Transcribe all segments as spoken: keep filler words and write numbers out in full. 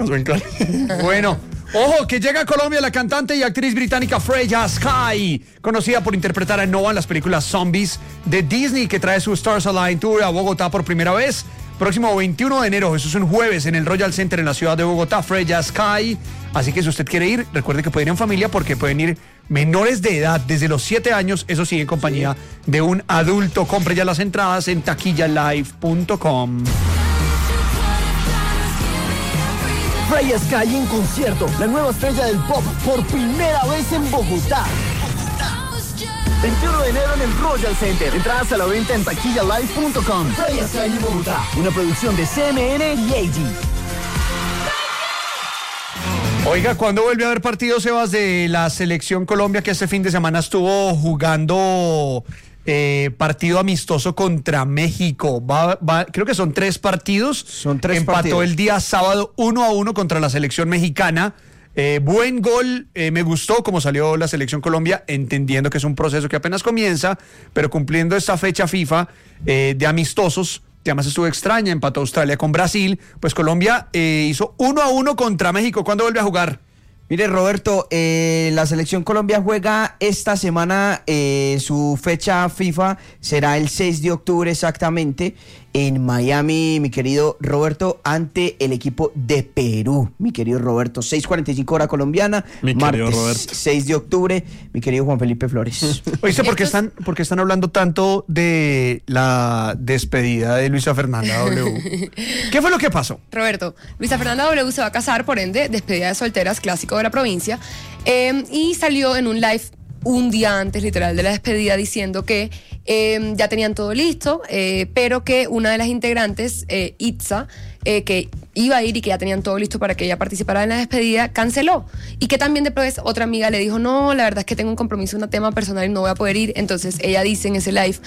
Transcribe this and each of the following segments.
en Cali. Bueno, ojo, que llega a Colombia la cantante y actriz británica Freya Sky, conocida por interpretar a Noah en las películas Zombies de Disney, que trae su Stars Align Tour a Bogotá por primera vez. Próximo veintiuno de enero, eso es un jueves, en el Royal Center en la ciudad de Bogotá, Freya Sky. Así que si usted quiere ir, recuerde que puede ir en familia porque pueden ir menores de edad, desde los siete años, eso sí, en compañía sí. de un adulto. Compre ya las entradas en taquilla live punto com. Freya Sky en concierto, la nueva estrella del pop por primera vez en Bogotá. veintiuno de enero en el Royal Center. Entradas a la venta en taquilla live punto com. Freya Sky en Bogotá, una producción de C M N y A G. Oiga, ¿cuándo vuelve a haber partidos, Sebas, de la Selección Colombia, que este fin de semana estuvo jugando eh, partido amistoso contra México? Va, va, creo que son tres partidos. Son tres Empató partidos. el día sábado uno a uno contra la Selección Mexicana. Eh, buen gol, eh, me gustó cómo salió la Selección Colombia, entendiendo que es un proceso que apenas comienza, pero cumpliendo esta fecha FIFA eh, de amistosos, que además estuvo extraña, empató Australia con Brasil, pues Colombia eh, hizo uno a uno contra México. ¿Cuándo vuelve a jugar? Mire, Roberto, eh, la Selección Colombia juega esta semana, eh, su fecha FIFA será el seis de octubre exactamente, en Miami, mi querido Roberto, ante el equipo de Perú, mi querido Roberto, seis cuarenta y cinco hora colombiana, mi martes Roberto. seis de octubre, mi querido Juan Felipe Flores. Oíste, ¿por qué están, por qué están hablando tanto de la despedida de Luisa Fernanda W? ¿Qué fue lo que pasó? Roberto, Luisa Fernanda W se va a casar, por ende, despedida de solteras, clásico de la provincia, eh, y salió en un live un día antes, literal, de la despedida, diciendo que eh, ya tenían todo listo, eh, pero que una de las integrantes, eh, Itza, eh, que iba a ir y que ya tenían todo listo para que ella participara en la despedida, canceló. Y que también después otra amiga le dijo, no, la verdad es que tengo un compromiso, un tema personal y no voy a poder ir. Entonces ella dice en ese live,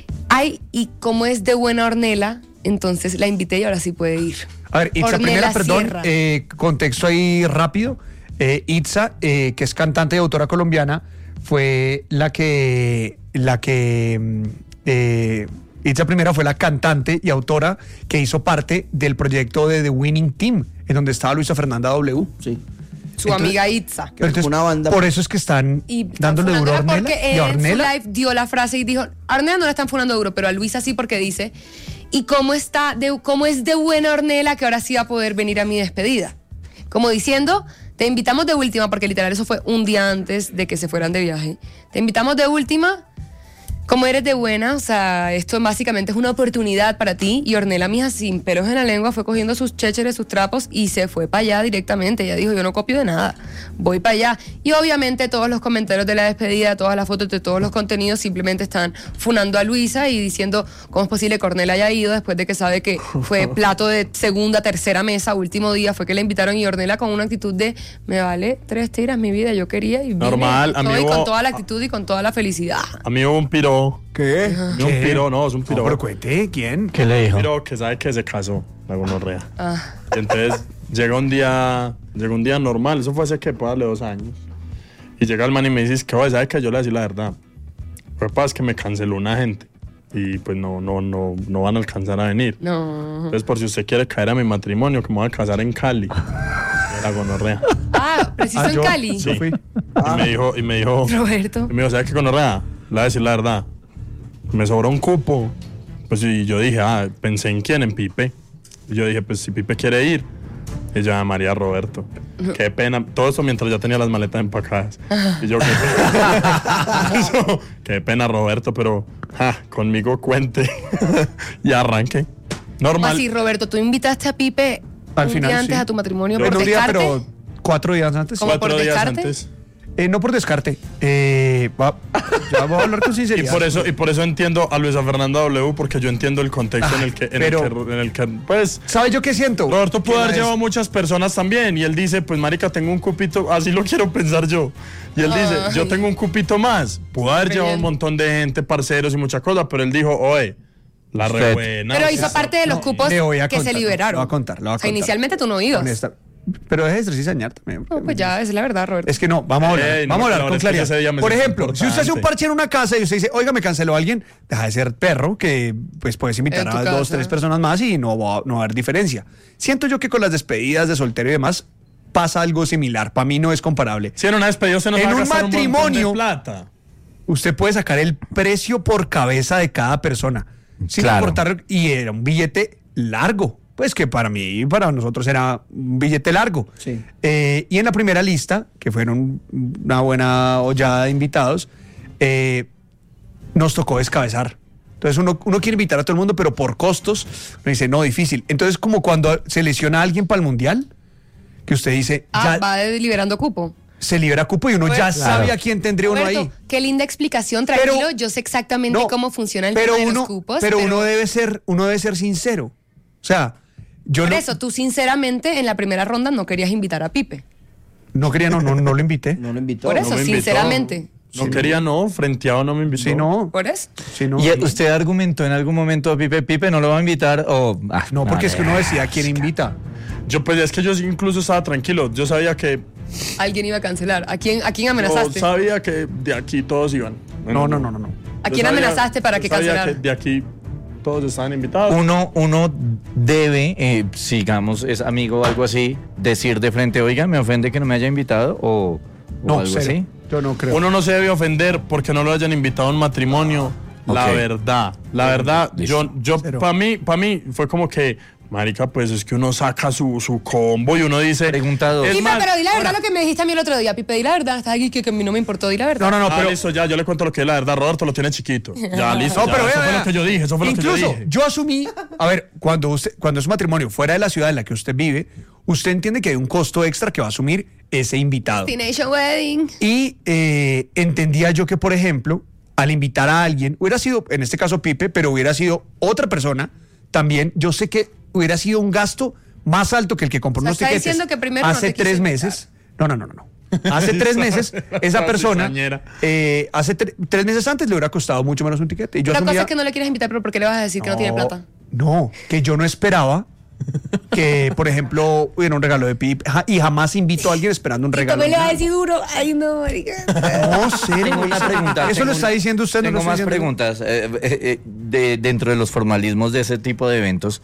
ay, y como es de buena Ornella, entonces la invité y ahora sí puede ir. A ver, Itza, Ornella primero, perdón, Sierra. eh, contexto ahí rápido. Eh, Itza, eh, que es cantante y autora colombiana, fue la que, la que, eh, Itza primero fue la cantante y autora que hizo parte del proyecto de The Winning Team, en donde estaba Luisa Fernanda W. Sí. Su Entonces, amiga Itza. Entonces, una banda. por eso es que están Y dándole duro a funándola Ornella. porque ¿Y a en su Ornella? live dio la frase y dijo, a Ornella no la están funando duro, pero a Luisa sí, porque dice, ¿y cómo está de, cómo es de buena Ornella que ahora sí va a poder venir a mi despedida? Como diciendo, te invitamos de última, porque literal eso fue un día antes de que se fueran de viaje. Te invitamos de última, como eres de buena, o sea, esto básicamente es una oportunidad para ti. Y Ornella, mija, sin pelos en la lengua, fue cogiendo sus chécheres, sus trapos y se fue para allá directamente. Ella dijo, yo no copio de nada, voy para allá. Y obviamente todos los comentarios de la despedida, todas las fotos de todos los contenidos simplemente están funando a Luisa y diciendo cómo es posible que Ornella haya ido después de que sabe que fue plato de segunda, tercera mesa, último día, fue que la invitaron y Ornella con una actitud de, me vale tres tiras mi vida, yo quería y vine. Normal, y todo, y amigo. con toda la actitud y con toda la felicidad. A mí hubo un piro. ¿Qué? Un piro, no, es un piro. No, pero cuente, ¿quién? ¿Qué le Un piro que sabe que se casó, la gonorrea. Ah. Y entonces llega un día, llega un día normal, eso fue hace que puede darle dos años. Y llega el man y me dice, que oye, ¿sabes que yo le decía la verdad? Lo que pasa es que me canceló una gente. Y pues no, no, no, no van a alcanzar a venir. No. Entonces, por si usted quiere caer a mi matrimonio, que me voy a casar en Cali. La gonorrea. Ah, preciso Ah, en yo- Cali. yo fui. Y me dijo, y me dijo, Roberto. y me dijo, ¿sabes qué gonorrea? Le voy a decir la verdad. Me sobró un cupo. Pues y yo dije, ah, pensé en quién, en Pipe. Y yo dije, pues si Pipe quiere ir. Y yo, ah, María Roberto. Qué pena. Todo eso mientras ya tenía las maletas empacadas. Y yo, qué pena. Eso, qué pena, Roberto, pero ja, conmigo cuente. Y arranque. Normal. Así, Roberto, tú invitaste a Pipe Al un final, día antes sí. a tu matrimonio En por un día, descarte. pero cuatro días antes. ¿Cómo? Cuatro por días descarte? antes. Eh, no por descarte. Eh, va, ya voy a hablar con Y sinceridad. por eso, y por eso entiendo a Luisa Fernanda W, porque yo entiendo el contexto en el que, en pero- el que, en el que, pues, ¿Sabe yo qué siento? Roberto pudo Que haber la llevado des- muchas personas también. Y él dice, pues marica, tengo un cupito, así lo quiero pensar yo. Y él dice, Ay. yo tengo un cupito más. Pudo haber Qué llevado bien. un montón de gente, parceros y muchas cosas, pero él dijo, oye, la re Usted. buena. Pero o hizo sea, parte de los no, cupos le voy a que contar, se liberaron. lo voy a contar, lo voy a O sea, contar. inicialmente tú no ibas. Honesta- Pero deje de decir cizañar también. No, pues ya, esa es la verdad, Roberto. Es que no, vamos a hablar, Ey, no, vamos a hablar pero con es que ese día claridad. me Por siento ejemplo, si usted hace un importante. parche en una casa y usted dice, oiga, me canceló alguien, deja de ser perro, que pues puedes invitar En tu a dos, casa. tres personas más y no va, no va a haber diferencia. Siento yo que con las despedidas de soltero y demás pasa algo similar. Para mí no es comparable. Si en una despedida se nos En va a un gastar un montón matrimonio- de plata. Usted puede sacar el precio por cabeza de cada persona. Sin Claro. importar, y era un billete largo. Pues que para mí y para nosotros era un billete largo. Sí. Eh, y en la primera lista, que fueron una buena hollada de invitados, eh, nos tocó descabezar. Entonces uno, uno quiere invitar a todo el mundo, pero por costos, me dice, no, difícil. Entonces como cuando se lesiona a alguien para el Mundial, que usted dice, Ah, ya va de- liberando cupo. se libera cupo y uno ya Roberto. sabe a quién tendría uno Roberto, ahí. qué linda explicación, tranquilo. Pero- yo sé exactamente No, cómo funciona el pero tema de uno, los cupos. pero, uno debe ser, uno debe ser sincero. O sea, yo Por no, eso, tú sinceramente en la primera ronda no querías invitar a Pipe. no quería, no, no, no lo invité. No lo invitó. Por No eso, me invitó. sinceramente. No quería, no. Frenteado no me invitó. Sí, no. Por eso. Sí, no. ¿Y usted argumentó en algún momento, Pipe, Pipe, no lo va a invitar? O, ah, No, porque es que uno no, decía quién invita. Yo, pues, es que yo sí incluso estaba tranquilo. Yo sabía que. Alguien iba a cancelar. ¿A quién, a quién Yo amenazaste? sabía que de aquí todos iban. No, no, no, no, no. ¿A Yo quién sabía- amenazaste para yo que sabía cancelara? que de aquí todos estaban invitados. Uno, uno debe, eh, sigamos, es amigo o algo así, decir de frente, oiga, me ofende que no me haya invitado o, o No, algo cero. así. Yo no creo. Uno no se debe ofender porque no lo hayan invitado a un matrimonio. La Ok. verdad, la verdad, Listo. yo, yo Cero. para mí, para mí fue como que, marica, pues es que uno saca su, su combo y uno dice. Preguntado. Es Pipe, más, pero di la verdad ahora- lo que me dijiste a mí el otro día. Pipe, di la verdad. Estás aquí que, que a mí no me importó. Di la verdad. No, no, no, Ah, pero. listo, ya, yo le cuento lo que es la verdad. Roberto lo tiene chiquito. Ya, listo. No, ya, pero eso vea, fue vea. lo que yo dije, eso fue lo que yo Incluso dije. yo asumí, a ver, cuando usted, cuando es un matrimonio fuera de la ciudad en la que usted vive, usted entiende que hay un costo extra que va a asumir ese invitado. Destination Wedding. Y eh, entendía yo que, por ejemplo, al invitar a alguien, hubiera sido, en este caso Pipe, pero hubiera sido otra persona, también yo sé que hubiera sido un gasto más alto que el que compró O sea, unos está tiquetes diciendo que primero no hace te quiso tres invitar. meses. No, no, no, no. no. Hace tres meses, esa persona, Cizañera. eh, hace tre- tres meses antes le hubiera costado mucho menos un tiquete. Y yo La cosa asumía- es que no le quieres invitar, pero ¿por qué le vas a decir que no tiene plata? No, que yo no esperaba que, por ejemplo, hubiera un regalo de Pipe ja- y jamás invito a alguien esperando un regalo. También le vas a decir duro. Ay, no, marica. No, serio. Tengo una pregunta. Eso tengo lo está un- diciendo usted, no Tengo lo estoy más diciendo yo. preguntas. Eh, eh, eh, de, dentro de los formalismos de ese tipo de eventos,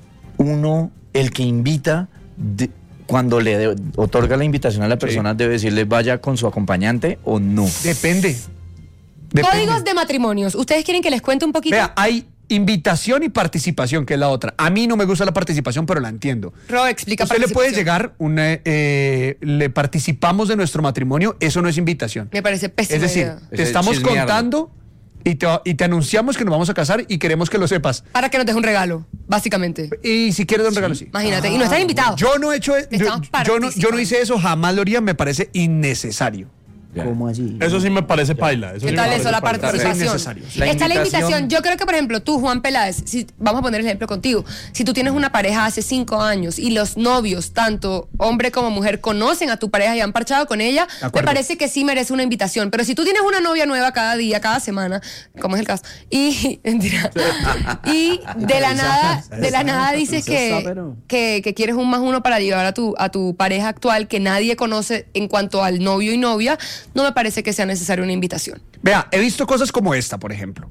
uno, el que invita, de- cuando le de- otorga la invitación a la persona, debe decirle vaya con su acompañante o no. Depende. Depende. Códigos de matrimonios. ¿Ustedes quieren que les cuente un poquito? Vea, hay invitación y participación, que es la otra. A mí no me gusta la participación, pero la entiendo. Ro, explica Usted le puede participación. llegar, una, eh, le participamos de nuestro matrimonio, eso no es invitación. Me parece pésima Es decir, idea. te Es estamos chismear. contando y te, y te anunciamos que nos vamos a casar y queremos que lo sepas. Para que nos deje un regalo, básicamente. Y si quieres dar un regalo, sí. Imagínate. Y no estás invitado. Yo no he hecho, Te yo, estamos yo no, yo no hice eso, jamás lo haría, me parece innecesario. Ya. ¿Cómo así? Eso sí me parece paila. Eso ¿Qué sí tal me eso, parece la paila. parece participación? innecesario. La Está la invitación- invitación. Yo creo que, por ejemplo, tú, Juan Peláez, si, vamos a poner el ejemplo contigo. Si tú tienes una pareja hace cinco años y los novios, tanto hombre como mujer, conocen a tu pareja y han parchado con ella, me acuerdo. parece que sí merece una invitación. Pero si tú tienes una novia nueva cada día, cada semana, como es el caso, y, mentira, y de la nada, de la nada dices Eso está, que, pero- que, que quieres un más uno para llevar a tu, a tu pareja actual que nadie conoce en cuanto al novio y novia, no me parece que sea necesaria una invitación. Vea, he visto cosas como esta, por ejemplo.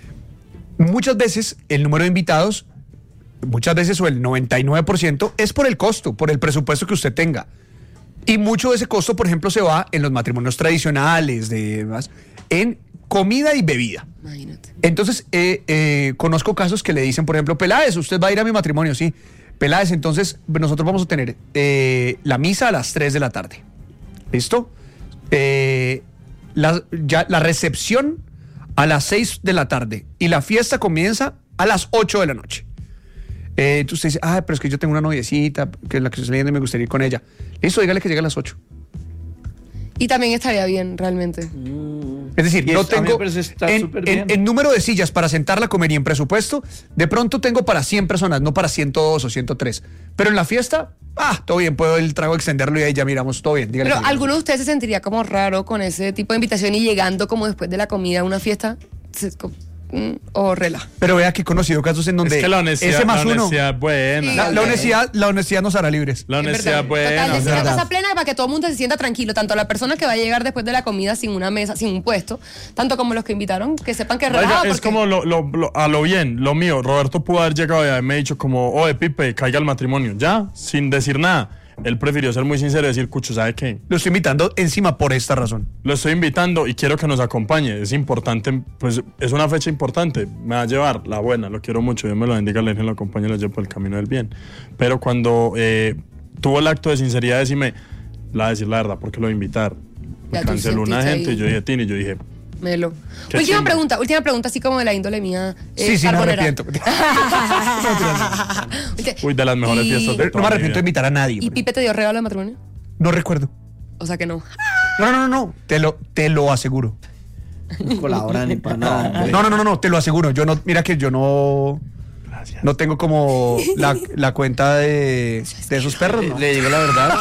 Muchas veces el número de invitados, muchas veces o el noventa y nueve por ciento, es por el costo, por el presupuesto que usted tenga. Y mucho de ese costo, por ejemplo, se va en los matrimonios tradicionales, de, más, en comida y bebida. Imagínate. Entonces, eh, eh, conozco casos que le dicen, por ejemplo, Peláez, usted va a ir a mi matrimonio, sí. Peláez, entonces nosotros vamos a tener eh, la misa a las tres de la tarde. ¿Listo? Eh, la, ya, la recepción a las seis de la tarde y la fiesta comienza a las ocho de la noche. Eh, entonces usted dice, ah, pero es que yo tengo una noviecita, que es la que estoy saliendo y me gustaría ir con ella. Listo, dígale que llegue a las ocho. Y también estaría bien, realmente. Es decir, Y no es- a mí me tengo parece está en, súper en- bien. en número de sillas para sentarla a comer y en presupuesto, de pronto tengo para cien personas, no para ciento dos o ciento tres. Pero en la fiesta, ah, todo bien, puedo el trago extenderlo y ahí ya miramos, todo bien. Dígale Pero que llegue. ¿alguno de ustedes se sentiría como raro con ese tipo de invitación y llegando como después de la comida a una fiesta? Se- co- mm, o rela. Pero vea que he conocido casos en donde Es que la honestidad, ese más la uno. honestidad es buena. Sí, La, la ok. honestidad, la honestidad nos hará libres. La Es honestidad es verdad. buena. Total, o decir sea, la cosa plena para que todo el mundo se sienta tranquilo, tanto la persona que va a llegar después de la comida sin una mesa, sin un puesto, tanto como los que invitaron, que sepan que es Oiga, relajado. es porque- como lo, lo- lo- a lo bien, lo mío. Roberto pudo haber llegado y haberme dicho como, oye, Pipe, caiga al matrimonio. Ya, sin decir nada. Él prefirió ser muy sincero y decir, Cucho, ¿sabe qué? Lo estoy invitando encima por esta razón. Lo estoy invitando y quiero que nos acompañe. Es importante, pues es una fecha importante. Me va a llevar la buena, lo quiero mucho. Dios me lo bendiga, le lo acompañe y lo lleve por el camino del bien. Pero cuando eh, tuvo el acto de sinceridad de decirme, la voy a decir la verdad, porque lo voy a invitar. Me Ya tú canceló una sentiste gente ahí. y yo dije, Tini, yo dije, Melo. Qué Última chimba. pregunta, última pregunta, así como de la índole mía. eh, Sí, sí, me carbonera. arrepiento. uy, de las mejores Y- fiestas de No toda me mi arrepiento de vida. invitar a nadie. ¿Y Pipe te dio regalo de matrimonio? No recuerdo. O sea que no. No, no, no, no. Te lo, te lo aseguro. No colaboran ni para nada. hombre. No, no, no, no, no, te lo aseguro. Yo no, mira que yo no. Gracias. No tengo como la, la cuenta de, de esos perros, ¿no? Le digo la verdad.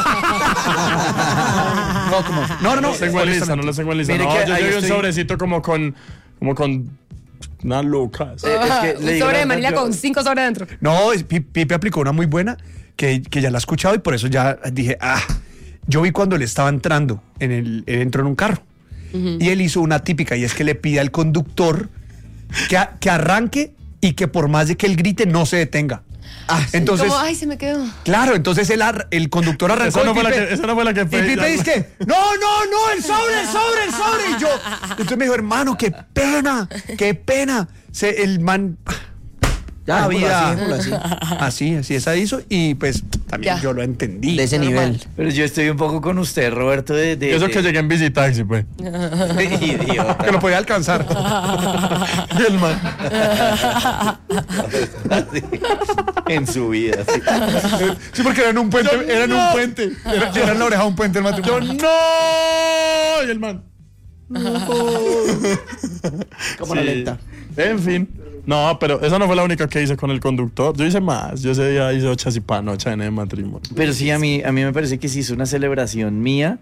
No, como. No, no, No no. los tengo en lista, no los tengo en lista. Mire No, que yo ahí llevo un estoy- sobrecito como con, como con unas lucas. Eh, es que Un le digo sobre la de manila verdad, yo- con cinco sobres adentro. No, es- Pi- Pipe aplicó una muy buena que, que ya la he escuchado y por eso ya dije, ah, yo vi cuando él estaba entrando, en el, él entró en un carro y él hizo una típica y es que le pide al conductor que, a- que arranque y que por más de que él grite no se detenga. Ah, sí. Entonces, Como, ay, se me quedó. claro, entonces el, ar- el conductor arrancó Esa no y fue la Pipe- que- esa no fue la que y pedí, Pipe la- dice que, no, no, no, el sobre, el sobre, el sobre. Y yo, entonces me dijo, hermano, qué pena, qué pena. Se, el man... Ya, la dejémoslo vida. así, dejémoslo así. Así, así esa hizo y pues también Ya. yo lo entendí. De ese Normal. nivel. Pero yo estoy un poco con usted, Roberto, de... de Eso de- que llegué en visitaxi, pues. Idiota. Que lo podía alcanzar. Y el man. Así, en su vida, sí. Sí, porque era en un puente, Yo era en un no. puente. Era, era en la oreja de un puente el Yo matrimonio. no. Y el man. Como la Sí. lenta. En fin. No, pero esa no fue la única que hice con el conductor. Yo hice más. Yo ese día hice ocho y panocha en el matrimonio. Pero sí, a mí, a mí me parece que sí es una celebración mía.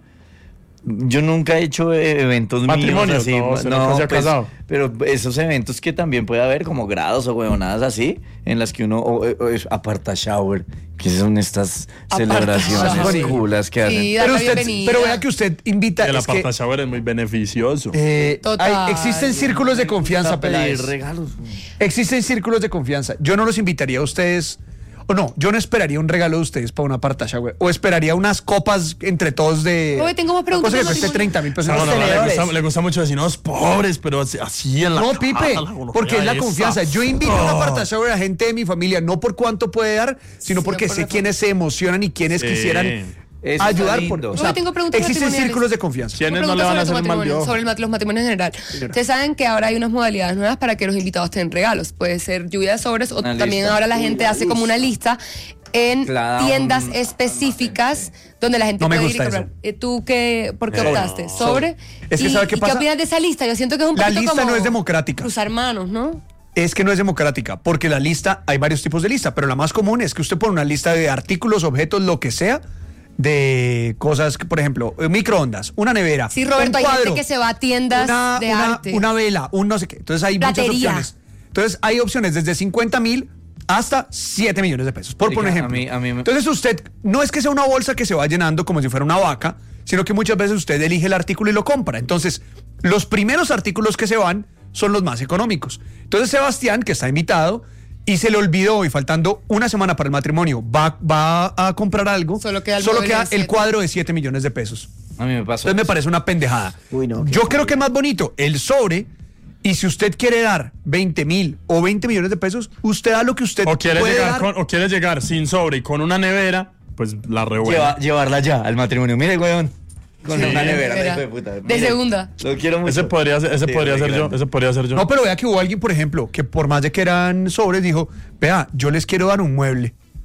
Yo nunca he hecho eh, eventos Matrimonios, míos así. no, usted nunca se ha casado. Pero esos eventos que también puede haber, como grados o huevonadas así, en las que uno o, o es aparta shower, que son estas Aparta celebraciones shower. culas que hacen. Sí, Pero, la usted, bienvenida. pero vea que usted invita. El es que, aparta shower es muy beneficioso. eh, Total. hay- existen círculos de confianza, Para pedir Peláez. regalos. Existen círculos de confianza. Yo no los invitaría a ustedes. O no, yo no esperaría un regalo de ustedes para una partasha, güey. O esperaría unas copas entre todos de. Oye, tengo más una preguntas cosa que de cueste matrimonio. treinta mil pesos. No, no, no, le, tenedores. gusta, le gusta mucho decir, no, es pobres, pero así, así en la No, Pipe, cara, uno porque es la esa. confianza. Yo invito a una Oh. partasha a gente de mi familia, no por cuánto puede dar, sino Sino porque por sé la quiénes se emocionan y quiénes Sí. quisieran Eso ayudar. está Por, lindo. o Yo sea, tengo preguntas existen matrimoniales. círculos de confianza. ¿Quiénes no Pregunta le van a sobre hacer tu mal matrimonio, de ojo? sobre el mat- los matrimonios en general. Ustedes saben que ahora hay unas modalidades nuevas para que los invitados tengan regalos. Puede ser lluvia de sobres o Una también lista. ahora la gente hace como una lista en Claro. tiendas específicas donde la gente No me puede ir y gusta comprar. eso. Eh, ¿Tú qué, por qué Eh, optaste? no. ¿Sobre? Es que ¿Y, ¿sabe qué y pasa? qué opinas de esa lista? Yo siento que es un La poquito lista como no es democrática. cruzar manos, ¿no? Es que no es democrática, porque la lista, hay varios tipos de lista, pero la más común es que usted pone una lista de artículos, objetos, lo que sea, de cosas que, por ejemplo, eh, microondas, una nevera. Sí, Roberto, un hay cuadro, gente que se va a tiendas una, de una- arte. una vela, un no sé qué. Entonces hay muchas Platería. opciones. Entonces hay opciones desde cincuenta mil hasta siete millones de pesos, por Sí, poner a ejemplo. mí- a mí me- Entonces usted, no es que sea una bolsa que se va llenando como si fuera una vaca, sino que muchas veces usted elige el artículo y lo compra. Entonces, los primeros artículos que se van son los más económicos. Entonces Sebastián, que está invitado, y se le olvidó y faltando una semana para el matrimonio, va, va a comprar algo, Solo queda el solo mueble queda de el siete. cuadro de siete millones de pesos. A mí me pasó. Entonces me parece una pendejada. Uy, no, qué Yo creo que es más bonito el sobre. Y si usted quiere dar veinte mil o veinte millones de pesos, usted da lo que usted O quiere, puede llegar dar. con- o quiere llegar sin sobre y con una nevera, pues la revuelve. Lleva- llevarla ya al matrimonio. Mire, weón. Con Sí. una nevera, Nevera. hijo de puta. De Mire, segunda. Lo quiero mucho. Ese podría ser, ese Sí, podría muy ser yo. grande. Ese podría ser yo. No, pero vea que hubo alguien, por ejemplo, que por más de que eran sobres, dijo, vea, yo les quiero dar un mueble.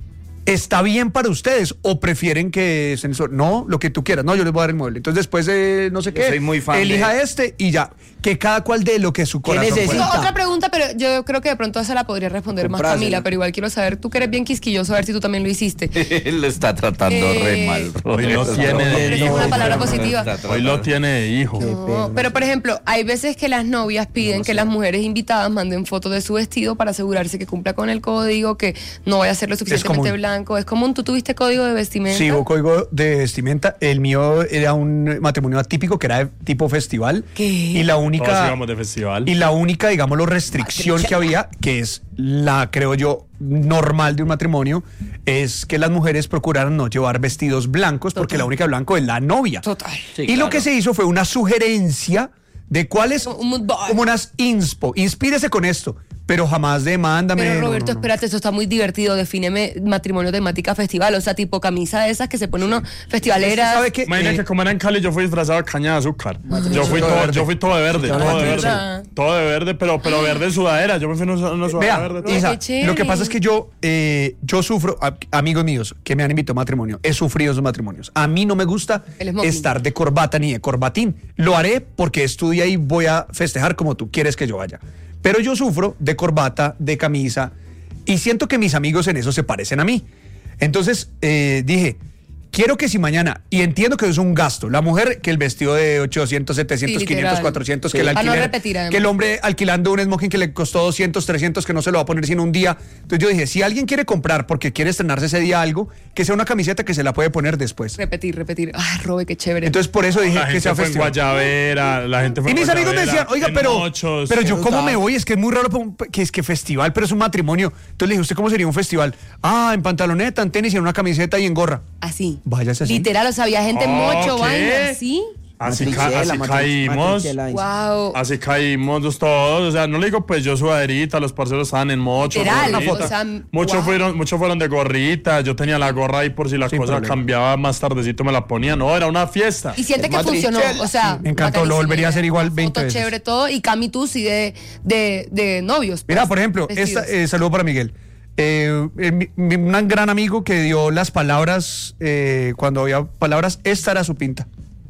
¿Está bien para ustedes o prefieren que se no, lo que tú quieras? No, yo les voy a dar el mueble. Entonces después de no sé Yo qué, soy muy fan elija de- este y ya. Que cada cual dé lo que su corazón necesita? pueda. No, otra pregunta, pero yo creo que de pronto esa la podría responder más Comprásela. Camila, pero igual quiero saber, tú que eres bien quisquilloso, a ver si tú también lo hiciste. Él lo está tratando Eh, re mal. Hoy lo tiene de Es hijo. una palabra positiva. Hoy lo tiene de hijo. No, pero por ejemplo, hay veces que las novias piden que las mujeres invitadas manden fotos de su vestido para asegurarse que cumpla con el código, que no vaya a ser lo suficientemente común. blanco. Es común, ¿tú tuviste código de vestimenta? Sí, hubo código de vestimenta. El mío era un matrimonio atípico que era de tipo festival. ¿Qué? Y la Todos única. íbamos de festival. Y la única, digamos, restricción que había, que es la, creo yo, normal de un matrimonio, es que las mujeres procuraran no llevar vestidos blancos, porque Total. la única blanco es la novia. Total. Sí, y lo claro. que se hizo fue una sugerencia de cuáles, Un mood board. como unas inspo, inspírese con esto, pero jamás demándame. Pero no, Roberto, no, no. espérate, eso está muy divertido. Defíneme matrimonio temática festival. O sea, tipo camisa de esas que se pone uno festivalera. ¿Sabe qué? Imagina Eh, que como era en Cali, yo fui disfrazado de caña de azúcar. Yo fui todo, yo fui todo de verde, todo de Ah. verde. Todo de verde, pero, pero verde sudadera. Yo me fui en una una sudadera Vea, verde. Isa, Qué chévere. lo que pasa es que yo, eh, yo sufro, a- amigos míos que me han invitado a matrimonio, he sufrido esos matrimonios. A mí no me gusta El smoking. estar de corbata ni de corbatín. Lo haré porque estudié y voy a festejar como tú quieres que yo vaya. Pero yo sufro de corbata, de camisa, y siento que mis amigos en eso se parecen a mí. Entonces eh, dije, quiero que si mañana, y entiendo que eso es un gasto, la mujer que el vestido de ochocientos, setecientos, Sí, quinientos, literal. cuatrocientos, Sí. que el Para no alquiler, repetir, además. que el hombre alquilando un smoking que le costó doscientos, trescientos, que no se lo va a poner sino un día. Entonces yo dije, si alguien quiere comprar porque quiere estrenarse ese día algo, que sea una camiseta que se la puede poner después. Repetir, repetir. Ay, Robe, qué chévere. Entonces por eso dije La que gente sea fue en festival. Guayabera, la gente fue Y en mis amigos me Guayabera, decían, oiga, en pero, Mochos. pero yo cómo brutal. me voy, es que es muy raro pa- pa- que es que festival, pero es un matrimonio. Entonces le dije, ¿usted cómo sería un festival? Ah, en pantaloneta, en tenis y en una camiseta y en gorra. Así. Váyase así. Literal, o sea, había gente en mocho, Ok. vaina, ¿sí? Así, ca- Matriciela, así matri- caímos. matriciela, dice. Wow. Así caímos todos, o sea, no le digo pues yo sudaderita, los parceros estaban en mocho, Literal, gorrita. o sea, muchos wow. fueron, muchos fueron de gorrita, yo tenía la gorra ahí por si la Sin cosa problema. cambiaba más tardecito me la ponía, no, era una fiesta. Y siente Es que funcionó, matriciela. o sea. Me encantó, lo bacanísimo. volvería a hacer igual veinte Foto veces. chévere todo, y Cami tú sí de, de, de novios. Mira, pues, por ejemplo, vestidos. esta, eh, saludo para Miguel. Eh, eh, mi- mi- un gran amigo que dio las palabras, eh, cuando había palabras, esta era su pinta.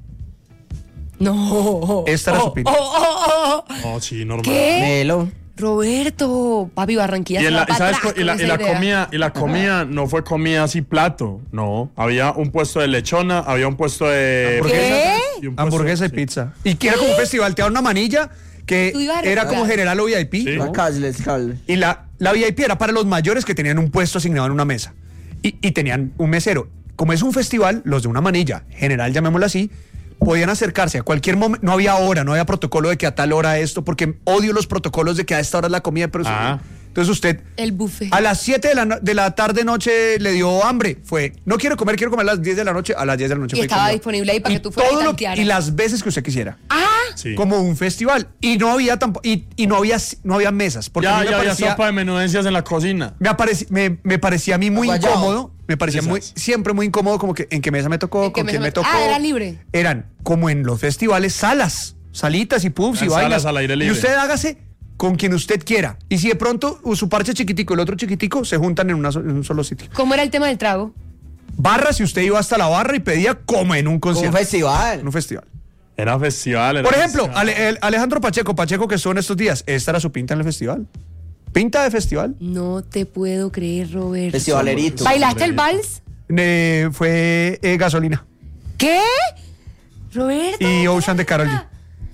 No. Esta era su pinta. Oh, oh, oh. Oh, sí, normal. ¿Qué? Melo. Roberto, papi, Barranquilla. Y, se en va la, y pa' sabes, atrás co- y la, con y esa la idea. comida, y la comida no fue comida así plato, no. Había un puesto de lechona, había un puesto de ¿Qué? y un puesto- Hamburguesa y sí. pizza. Y que era como un festival, te daban una manilla que Tú ibas a era recordar. como general o V I P. Sí. ¿no? La calle, el calle. Y la, la V I P era para los mayores que tenían un puesto asignado en una mesa. Y, y tenían un mesero. Como es un festival, los de una manilla, general, llamémoslo así, podían acercarse a cualquier momento. No había hora, no había protocolo de que a tal hora esto, porque odio los protocolos de que a esta hora es la comida. Pero Ah. entonces usted El buffet. a las siete de la, no- de la tarde noche le dio hambre. Fue, no quiero comer, quiero comer a las diez de la noche. A las diez de la noche Y fue estaba comió. disponible ahí para Y que tú fueras y todo lo- tantearas. Y las veces que usted quisiera. Ah, Sí. Como un festival. Y no había tampoco, y, y no había no había mesas. Porque a Ya, mí me ya había parecía- sopa de menudencias en la cocina. me, apareci- me, me parecía a mí muy Aguayao. incómodo, me parecía Quizás. muy, siempre muy incómodo como que en qué mesa me tocó, ¿En qué con mesa quién me me to- tocó. Ah, era libre. Eran como en los festivales salas, salitas y pubs y Eran vainas. salas al aire libre. Y usted hágase con quien usted quiera. Y si de pronto uh, su parche chiquitico y el otro chiquitico se juntan en, una so- en un solo sitio. ¿cómo era el tema del trago? Barra, si usted iba hasta la barra y pedía como en un Un concierto. festival. En un festival. Era festival. era Por ejemplo, festival. Ale- el Alejandro Pacheco, Pacheco que son estos días, esta era su pinta en el festival. Pinta de festival. No te puedo creer, Roberto. Festivalerito. ¿Bailaste el vals? Eh, fue eh, gasolina. ¿Qué? Roberto. Y Ocean de Karol G.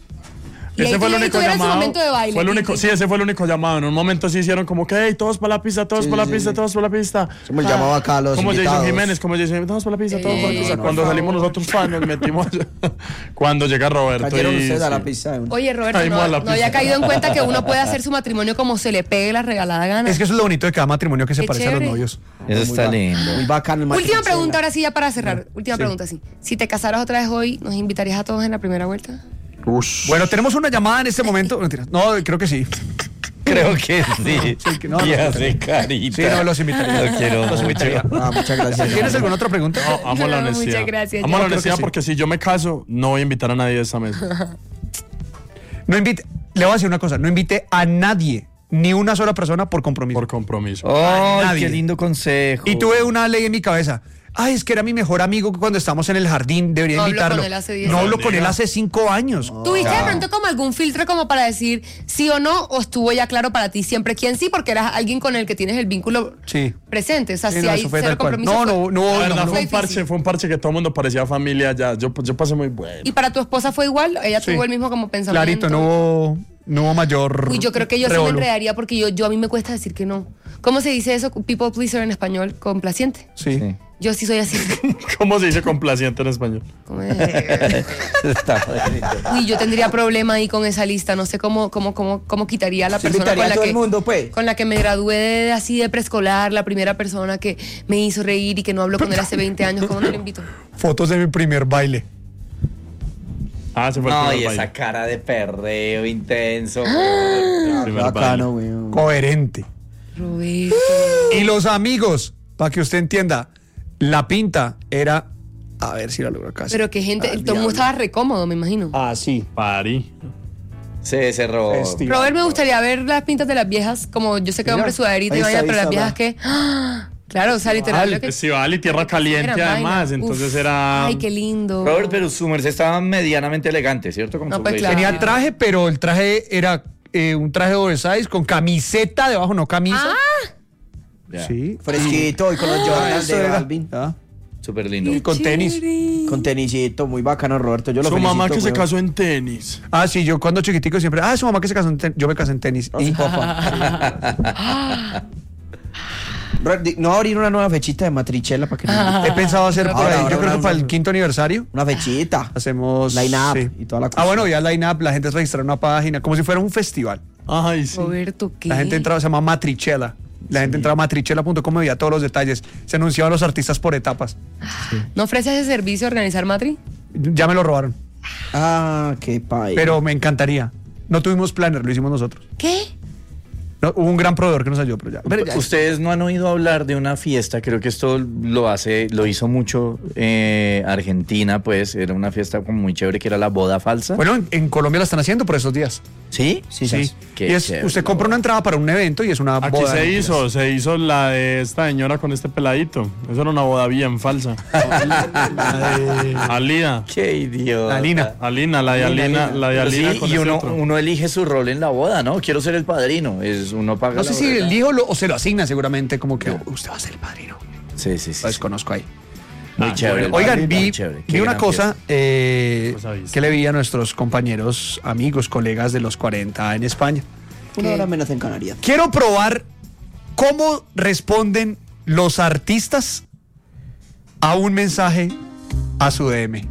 Y ahí Ese fue el tú- único tuvieron su llamado. momento de baile. Fue el único, sí, ese fue el único llamado. En un momento sí hicieron como que, hey, todos para la pista, todos Sí, para la sí, pista, sí. todos para la pista. Como el llamado acá a los Como Jason invitados. Jiménez, como Jason Jiménez, todos para la pista, todos para la Ey, pista. por Cuando favor. salimos nosotros, fan, nos metimos. Cuando llega Roberto. Cayeron y- ustedes a la sí. pista. de una. Oye, Roberto, Caímos no, a la no había pista. caído en cuenta que uno puede hacer su matrimonio como se le pegue la regalada gana. Es que eso es lo bonito de cada matrimonio que se Qué parece a chévere. los novios. Eso Muy está ba- lindo. Muy bacano el Última matrimonio. pregunta, ahora sí, ya para cerrar. Última Sí. pregunta, sí. Si te casaras otra vez hoy, ¿nos invitarías a todos en la primera vuelta? Bueno, tenemos una llamada en este momento. Mentira. No, creo que sí. Creo que sí. Sí, que no, y no, hace carita. Sí, no, los invitaría. Lo quiero Los invitaría. mucho. Ah, muchas gracias. ¿Tienes alguna otra pregunta? No, amo la No, honestidad. muchas gracias, Amo ya. la Creo que honestidad sí. porque si yo me caso, no voy a invitar a nadie de esa mesa. No invite, le voy a decir una cosa, no invite a nadie ni una sola persona por compromiso. Por compromiso. ¡Ay, Nadie. qué lindo consejo! Y tuve una ley en mi cabeza. Ay, es que era mi mejor amigo cuando estamos en el jardín, debería No hablo invitarlo. con él hace diez no hablo años. con él hace cinco años. ¿Tuviste de pronto como algún filtro como para decir sí o no? ¿O estuvo ya claro para ti siempre quién sí? Porque eras alguien con el que tienes el vínculo Sí. presente. O sea, Sí, si no, hay eso fue cero tal cual. compromiso. No, fue- no, no, La verdad no, fue no. un parche, fue un parche que todo el mundo parecía familia ya. Yo, yo pasé muy bueno. ¿Y para tu esposa fue igual? Ella Sí. tuvo el mismo como pensamiento. Clarito, no hubo, no hubo mayor. Uy, yo creo que yo sí me revolú. enredaría porque yo, yo a mí me cuesta decir que no. ¿Cómo se dice eso? People pleaser en español, complaciente. Sí. Sí. Yo sí soy así. ¿Cómo se dice complaciente en español? Como de- Está bonito. Uy, yo tendría problema ahí con esa lista. No sé cómo, cómo, cómo, cómo quitaría a la Se persona invitaría con a la todo que, el mundo, pues. con la que me gradué de, así de preescolar, la primera persona que me hizo reír y que no hablo con él hace veinte años. ¿Cómo no lo invito? Fotos de mi primer baile. Ah, se fue el No, primer y baile. esa cara de perreo intenso. El primer Bacano, baile. weón. Coherente. Roberto. Y los amigos, para que usted entienda, la pinta era. A ver si la logro acá. Pero que gente, todo el mundo estaba recómodo, me imagino. Ah, sí. París. Se cerró. Festival. Robert, me gustaría ver las pintas de las viejas, como yo sé que Mira, hombre sudaderita y ahí vaina, está, pero ahí las viejas está, que. ¡Ah! Claro, o sea, literal. lo que- Festival y tierra caliente eran además. vaina. Entonces Uf. era. Ay, qué lindo. Robert, pero su merced estaba medianamente elegante, ¿cierto? Con No, su pues, blazer. claro. Tenía traje, pero el traje era eh, un traje oversize con camiseta debajo, no camisa. Ah, Ya. Sí. Fresquito y con los Ah, Jordans eso de era. Balvin. Ah, Súper lindo. y con tenis. Con tenisito, muy bacano, Roberto. Yo lo Su felicito, mamá que se weón. casó en tenis. Ah, sí, yo cuando chiquitico siempre. Ah, su mamá que se casó en tenis. Yo me casé en tenis. No, Y- su papá. Robert, di- no va a abrir una nueva fechita de Matrichela para que no- He pensado hacer por Ahora, ahí. ahora, Yo creo que ahora, para el ahora. quinto aniversario una fechita. hacemos. Line up sí. y toda la cosa. Ah, bueno, ya line up, la gente registra una página, como si fuera un festival. Ay, sí. Roberto, ¿qué? La gente entraba, se llama Matrichela. La gente entraba a matrichela punto com y veía todos los detalles. Se anunciaban los artistas por etapas. ¿No ofrece ese servicio organizar Matri? Ya me lo robaron. Ah, qué pay. Pero me encantaría. No tuvimos planner, lo hicimos nosotros. ¿Qué? No, hubo un gran proveedor que nos ayudó, pero ya. Pero ya- Ustedes no han oído hablar de una fiesta, creo que esto lo hace, lo hizo mucho eh, Argentina, pues era una fiesta como muy chévere que era la boda falsa. Bueno, en, en Colombia la están haciendo por esos días. ¿Sí? Sí, Sí. sí. Qué Y es, chévere, usted la compra una entrada para un evento y es una Aquí boda. se hizo, se hizo la de esta señora con este peladito. Eso era una boda bien falsa. Alina. Qué idiota. Alina. Alina, la de Alina, Alina, Alina. la de Pero Alina sí, con y ese uno, otro. uno elige su rol en la boda, ¿no? Quiero ser el padrino. Es, uno paga No la sé si boleta. el hijo lo- o se lo asigna seguramente, como que "Oh, usted va a ser el padrino. Sí, sí, sí. Lo desconozco ahí. Muy Ah, chévere. bueno. Oigan, Muy vi, chévere. Qué vi una gran cosa eh, Cosa viste. que le vi a nuestros compañeros, amigos, colegas de los cuarenta en España. Una ¿Qué? hora menos en Canarias. Quiero probar cómo responden los artistas a un mensaje a su D M.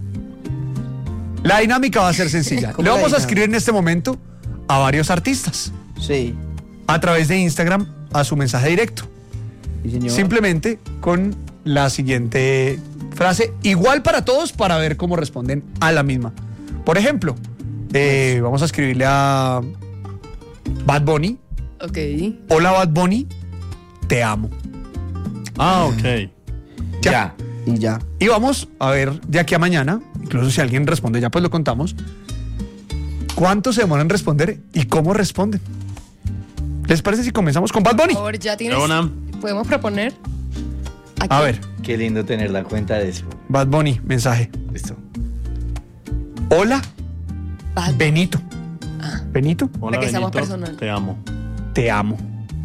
La dinámica va a ser sencilla. ¿Cómo Le la vamos a dinámica? escribir en este momento a varios artistas Sí. a través de Instagram a su mensaje directo. Sí, señor. Simplemente con la siguiente frase, igual para todos, para ver cómo responden a la misma. Por ejemplo, eh, vamos a escribirle a Bad Bunny. Ok. Hola Bad Bunny, te amo. Ah, ok. Ya. Y ya. Y vamos a ver de aquí a mañana, incluso si alguien responde ya pues lo contamos, cuánto se demoran en responder y cómo responden. ¿Les parece si comenzamos con Bad Bunny? Por favor, ya tienes. De una. Podemos proponer. Aquí. A ver, Qué lindo tener la cuenta de eso. Bad Bunny, mensaje. Listo. Hola, Bad- Benito. Benito, Hola, que seamos Benito, personal. te amo. te amo.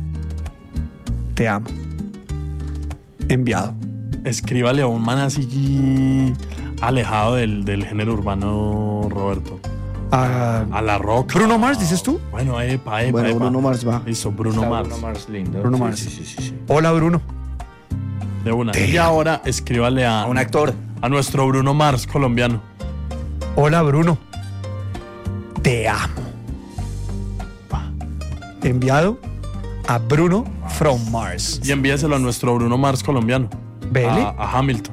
Te amo. Enviado. Escríbale a un man así alejado del, del género urbano, Roberto. Ah, A la roca. Bruno Mars, ¿dices tú? Bueno, epa, epa, Bueno, epa. Bruno Mars va. Listo, Bruno Está Mars. Bruno Mars lindo. Bruno Sí, Mars. Sí, sí, sí, sí. Hola Bruno. De una. Te Y amo. ahora escríbale a, A un actor. a nuestro Bruno Mars colombiano. Hola Bruno. Te amo. Enviado a Bruno from Mars. Y envíaselo a nuestro Bruno Mars colombiano. Vele. A, a Hamilton.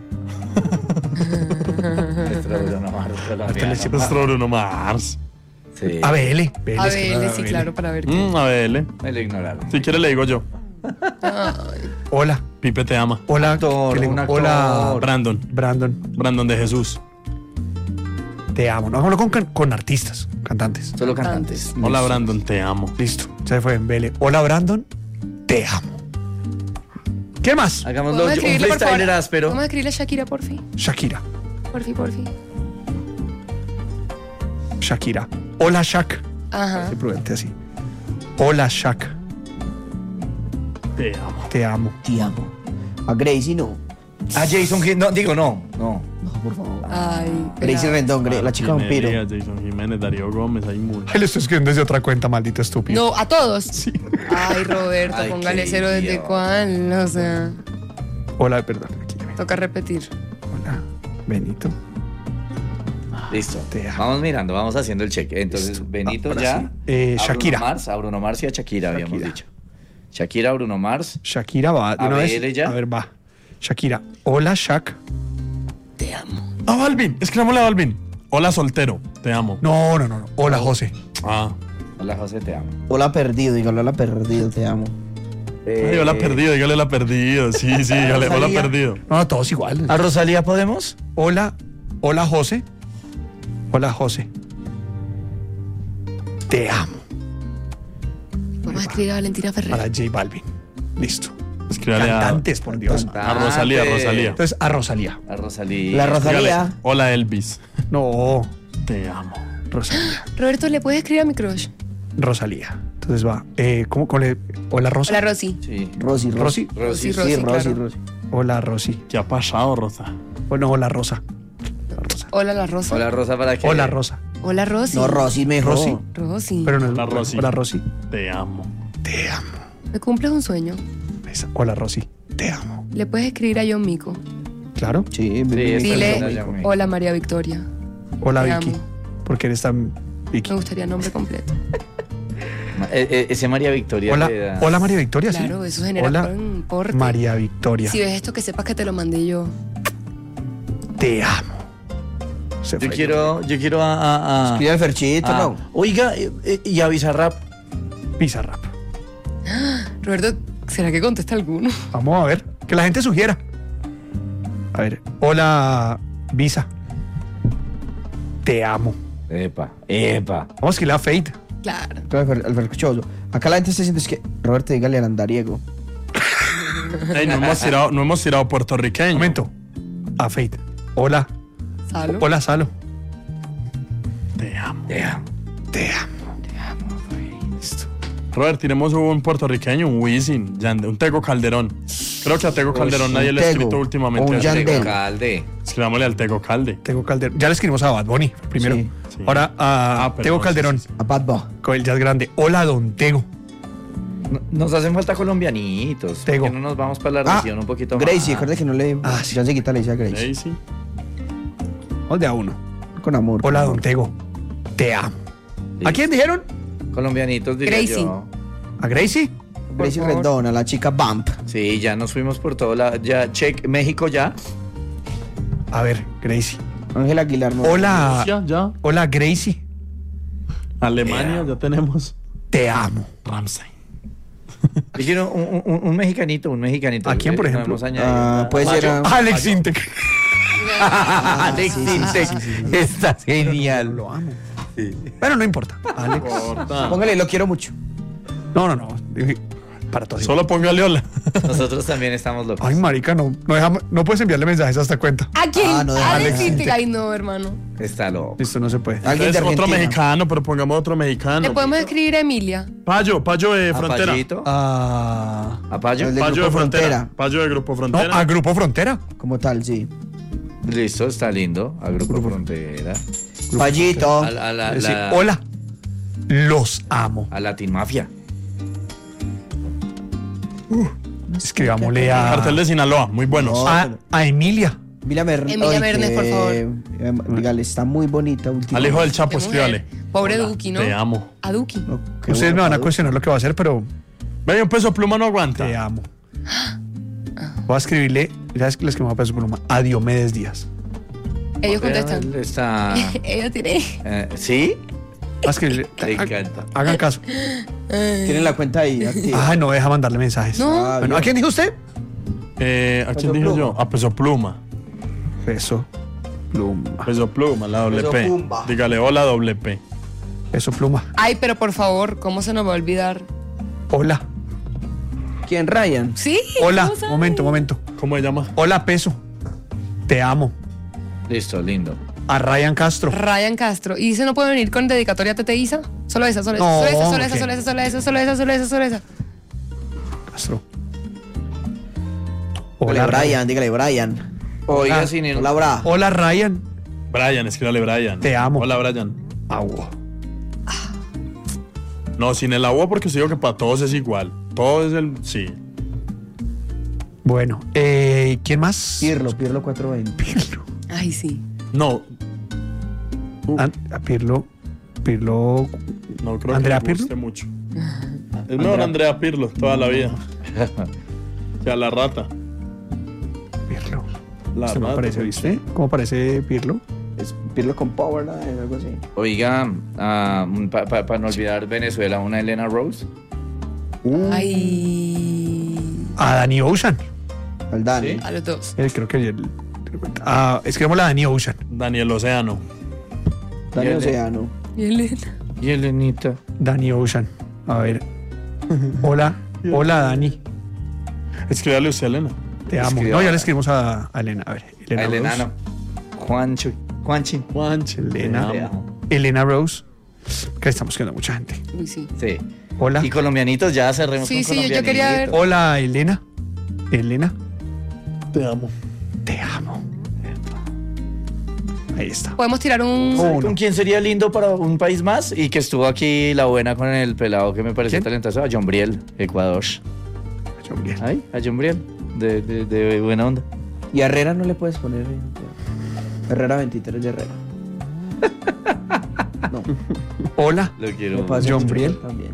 Nuestro Bruno Mars colombiano. Nuestro Bruno Mars. Sí. A B L. B L, A es que no, ver, a sí, B L. claro, para ver. qué- Mm, a ver, Me lo ignoraron. si quiere le digo yo. Hola. Pipe te ama. Hola. actor, ¿qué le- un actor. Hola. Brandon. Brandon. Brandon de Jesús. Te amo. No, hagámoslo con, con artistas, cantantes. Solo cantantes. Hola, Brandon, te amo. Listo. Se fue en Vele. Hola, Brandon. Te amo. ¿Quién más? Hagámoslo ¿Podemos un escribirle, por favor? freestyler áspero. Vamos a escribirle a Shakira, por fin. Shakira. Por fin, por fin. Shakira. Hola, Shak. Ajá. Qué prudente así. Hola, Shak. Te amo. Te amo. Te amo. A Gracie no. A Jason Gil- no, digo no, no. No, por favor. Ay, Gracie pelado. Rendón, Gra- la chica Martín vampiro. Elías, Jason Jiménez, Darío Gómez, hay muchos. Él está escribiendo desde otra cuenta, maldito estúpido. No, a todos. Sí. Ay, Roberto, Ay, póngale qué cero desde idiota. cuál. O sea, Hola, perdón. Aquí ya me- toca repetir. Hola, Benito. Listo. Te amo. Vamos mirando, vamos haciendo el cheque. Entonces, Benito Ahora ya. sí. Eh, a Shakira. Bruno Mars, a Bruno Mars y a Shakira, habíamos Shakira. dicho. Shakira, Bruno Mars. Shakira va. De A una ver, vez. ella. A ver, va. Shakira. Hola, Shak. Te amo. Ah, Balvin, escribámosle a Balvin. Hola, soltero, te amo. No, no, no. no. Hola, José. Ah. Hola, José, te amo. Hola perdido, dígalo, hola perdido, te amo. Ay, hola, perdido, dígale la perdido. Sí, sí, dígale, hola, Rosalía. perdido. No, no, todos igual. ¿A Rosalía podemos? Hola. Hola, José. Hola, José. Te amo. Vamos a escribir a Valentina Ferrer. Para J Balvin. Listo. Escríbale a, Cantantes, por Dios. a Rosalía, Cantante. Rosalía. Entonces, a Rosalía. A Rosalía. La Rosalía. Dígale, hola, Elvis. No, Te amo. Rosalía. Roberto, ¿le puedes escribir a mi crush? Rosalía. Entonces va. Eh, ¿Cómo, cómo le...? Hola, Rosa. Hola, Rosy. Sí. Rosy, Rosy. Rosy. Rosy. Sí, Sí, Rosy, Rosy, claro. Rosy. Hola, Rosy. ¿Qué ha pasado, Rosa? O no, hola, Rosa. Hola, Rosa. Hola, la Rosa. Hola, Rosa, para que. Hola, Rosa. Hola, Rosy. No, Rosy mejor. Rosy. Rosy. Pero no es Hola, Rosy. Hola, Rosy. Te amo. Te amo. ¿Me cumples un sueño? Esa. Hola, Rosy. Te amo. ¿Le puedes escribir a John Mico? Claro. Sí, Sí, me- es me- Dile, Hola, John Mico. hola, María Victoria. Hola, Te Vicky. amo. Porque eres tan Vicky. Me gustaría nombre completo. Ma- eh, eh, ese María Victoria. Hola, le da- hola, María Victoria, sí. Claro, eso genera Hola, un porte. María Victoria. Si ves esto, que sepas que te lo mandé yo. Te amo. Se Yo fue. quiero, yo quiero a. a, a- Escribe al Ferchito, a- no. Oiga, eh, eh, y a Bizarrap. Pizarrap. Roberto, ¿será que contesta alguno? Vamos a ver. Que la gente sugiera. A ver. Hola, Visa. Te amo. Epa, epa. Vamos a escribirle a Fate. Claro. Al Fer- al Ferchoso. Acá la gente está diciendo es que Roberto, dígale al andariego. Ey, no hemos tirado, no hemos tirado puertorriqueño. Un momento. A Fate. Hola. ¿Salo? Hola, Salo. Te amo. Te amo. Te amo. Robert, tiremos un puertorriqueño, un Wisin, Yandel, un Tego Calderón. Creo que a Tego Calderón nadie le ha Tego, escrito o últimamente. un así. Yandel. Tego Calde. Escribámosle al Tego Calde. Tego Calderón. Ya le escribimos a Bad Bunny primero. Sí. Sí. Ahora a Ah, perdón, Tego sí, Calderón. sí, sí. A Bad Boy. Con el jazz grande. Hola, don Tego. No- Nos hacen falta colombianitos. ¿Por Tego. qué no nos vamos para la Ah, región un poquito más? Gracie, acuérdate que no le. Ah, sí. Ya se quita, le dice a Gracie. Daisy. Vamos de a uno. Con amor. con Hola, amor. don Tego. Te amo. Sí. ¿A quién dijeron? Colombianitos, diría Gracie. yo. ¿A Gracie? Gracie Por favor. Rendón, a la chica Bump. Sí, ya nos fuimos por todo la... Ya, check, México ya. A ver, Gracie. Ángel Aguilar. no. Hola. Ya, ya. Hola, Gracie. Alemania, ya tenemos. Te amo. Ramsey. Yo quiero un, un- un mexicanito, un mexicanito. ¿A quién, por Eh, no ejemplo? hemos añadido. Ah, puede ser. a- Alex Intec. Alex sí, sí, sí, Intec. sí, sí, sí. Está genial. Lo amo. Pero no importa. Alex. Corta. Póngale, lo quiero mucho. No, no, no. Dije, Para todos. Solo póngale hola. Nosotros también estamos locos. Ay, marica, no, no, deja- no puedes enviarle mensajes a esta cuenta. ¿A quién? Ah, no, de Alex Alex Intec. Intec. Ay, no, hermano. Está loco. Listo, no se puede. Alguien de Es otro Argentina. mexicano, pero pongamos otro mexicano. Le podemos escribir a Emilia. Payo, Payo de ¿A Frontera. Payito? Ah, ¿A Payo? El de Payo de Grupo Frontera. Frontera. Payo de Grupo no, Frontera. a Grupo Frontera. Como tal, sí. Listo, está lindo. A Grupo Frontera. Fallito. A, la- a la, Decir, la- hola, los amo. a Latin Mafia. Escribámosle Cartel a, de Sinaloa, muy buenos. No. a, a Emilia. Emilia Mernes. Emilia Mernes, por favor. Dígale, está muy bonita últimamente. Al hijo del Chapo, Qué mujer. escríbale. Pobre Hola, Duki, ¿no? Te amo. A Duki. No, qué Ustedes bueno, me van a Padu. cuestionar lo que va a hacer, pero Ve, un peso pluma no aguanta. te amo. Voy a escribirle, ¿sabes qué les escribo a peso pluma? A Diomedes Díaz. Ellos contestan. Él Está. Ellos tienen. eh, ¿Sí? Voy a escribirle. Me encanta. Hagan caso. Tienen la cuenta ahí activa. Ay, no deja mandarle mensajes. No. Ah, Bueno, ¿a quién dijo usted? Eh, ¿A quién Peso dijo Pluma. yo? A peso pluma. Peso pluma. Peso pluma, la doble Peso P. pumba. Dígale hola, doble P. Peso pluma. Ay, pero por favor, ¿cómo se nos va a olvidar? Hola. ¿Quién, Ryan? Sí. Hola. ¿cómo sabe? Momento, momento. ¿Cómo se llama? Hola, peso. Te amo. Listo, lindo. A Ryan Castro. Ryan Castro. ¿Y se no puede venir con dedicatoria a Tete Isa? Solo esa, solo esa, No, solo esa, solo esa, ¿qué? solo esa, solo esa, solo esa, solo esa, solo esa. Castro. Dígale, Hola, Brian, dígale, Brian. Oiga, Hola. sin ir- Hola, Bra. Hola, Ryan. Brian, escríbale Brian. Te amo. Hola, Brian. Agua. No, sin el agua porque os digo que para todos es igual. Todo es el... Sí. Bueno, eh, ¿quién más? Pirlo, Pirlo cuatrocientos veinte. Pirlo. Ay, sí. No, An- a Pirlo. Pirlo. no creo ¿Andrea que me guste Pirlo? mucho. Es mejor Andrea Pirlo toda la vida. Que a la rata. Pirlo. La ¿Usted no rata. parece, viste? ¿Cómo parece Pirlo? Es Pirlo con power, ¿no? Algo así. Oiga, para no olvidar Venezuela, una Elena Rose. Ay. A Danny Ocean. Al Dani. Sí. A los dos. Eh, creo que el, ah, escribimos la Danny Ocean. Daniel Océano. Dani Y el- Océano. Y Elena. Y Elenita. Danny Ocean. A ver. Hola. Hola, Dani. Escríbale usted, Elena. Te amo. Escriba. No, ya le escribimos a, a Elena. A ver. Elena A Elena, Rose. no. Juancho. Juanchi. Juanche. Elena. te amo. Elena Rose. Que estamos quedando mucha gente. Uy, sí. Sí. Hola. Y colombianitos, ya cerremos Sí, con sí, yo- yo quería ver- colombianitos. Hola, Elena. Elena. Te amo. Te amo. Ahí está. Podemos tirar un. Oh, ¿Con no. quién sería lindo para un país más? Y que estuvo aquí la buena con el pelado que me pareció ¿Quién? talentoso. A John Briel, Ecuador. John Briel. Ay, a John Briel. De, de, de buena onda. Y a Herrera no le puedes poner. eh, Herrera veintitrés de Herrera. No. Hola. Lo Me quiero. pasa John mucho Briel. También.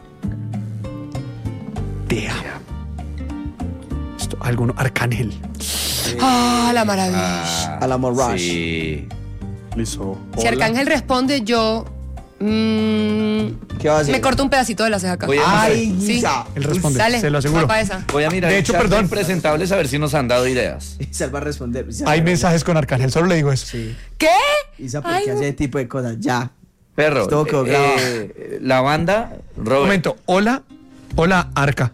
Te amo. Esto, alguno. Arcángel. Ah, la maravilla. Ah, A la Morash. Sí. Listo. Si Hola. Arcángel responde, yo. mm, ¿Qué va a hacer? me corto un pedacito de la ceja acá. Voy a- Ay, Sí. Isa. Él responde. Dale, Se lo aseguro. papá esa. Voy a mirar. De el hecho, chat perdón. Impresentables a ver si nos han dado ideas. Isa va a responder. Isa, Hay mensajes con Arcángel. Solo le digo eso. Sí. ¿Qué? Isa, Ay, porque no. hace ese tipo de cosas. Ya. Perro. Todo quedó eh, grabado. eh, la banda, Robert. Un momento. Hola. Hola, Arca.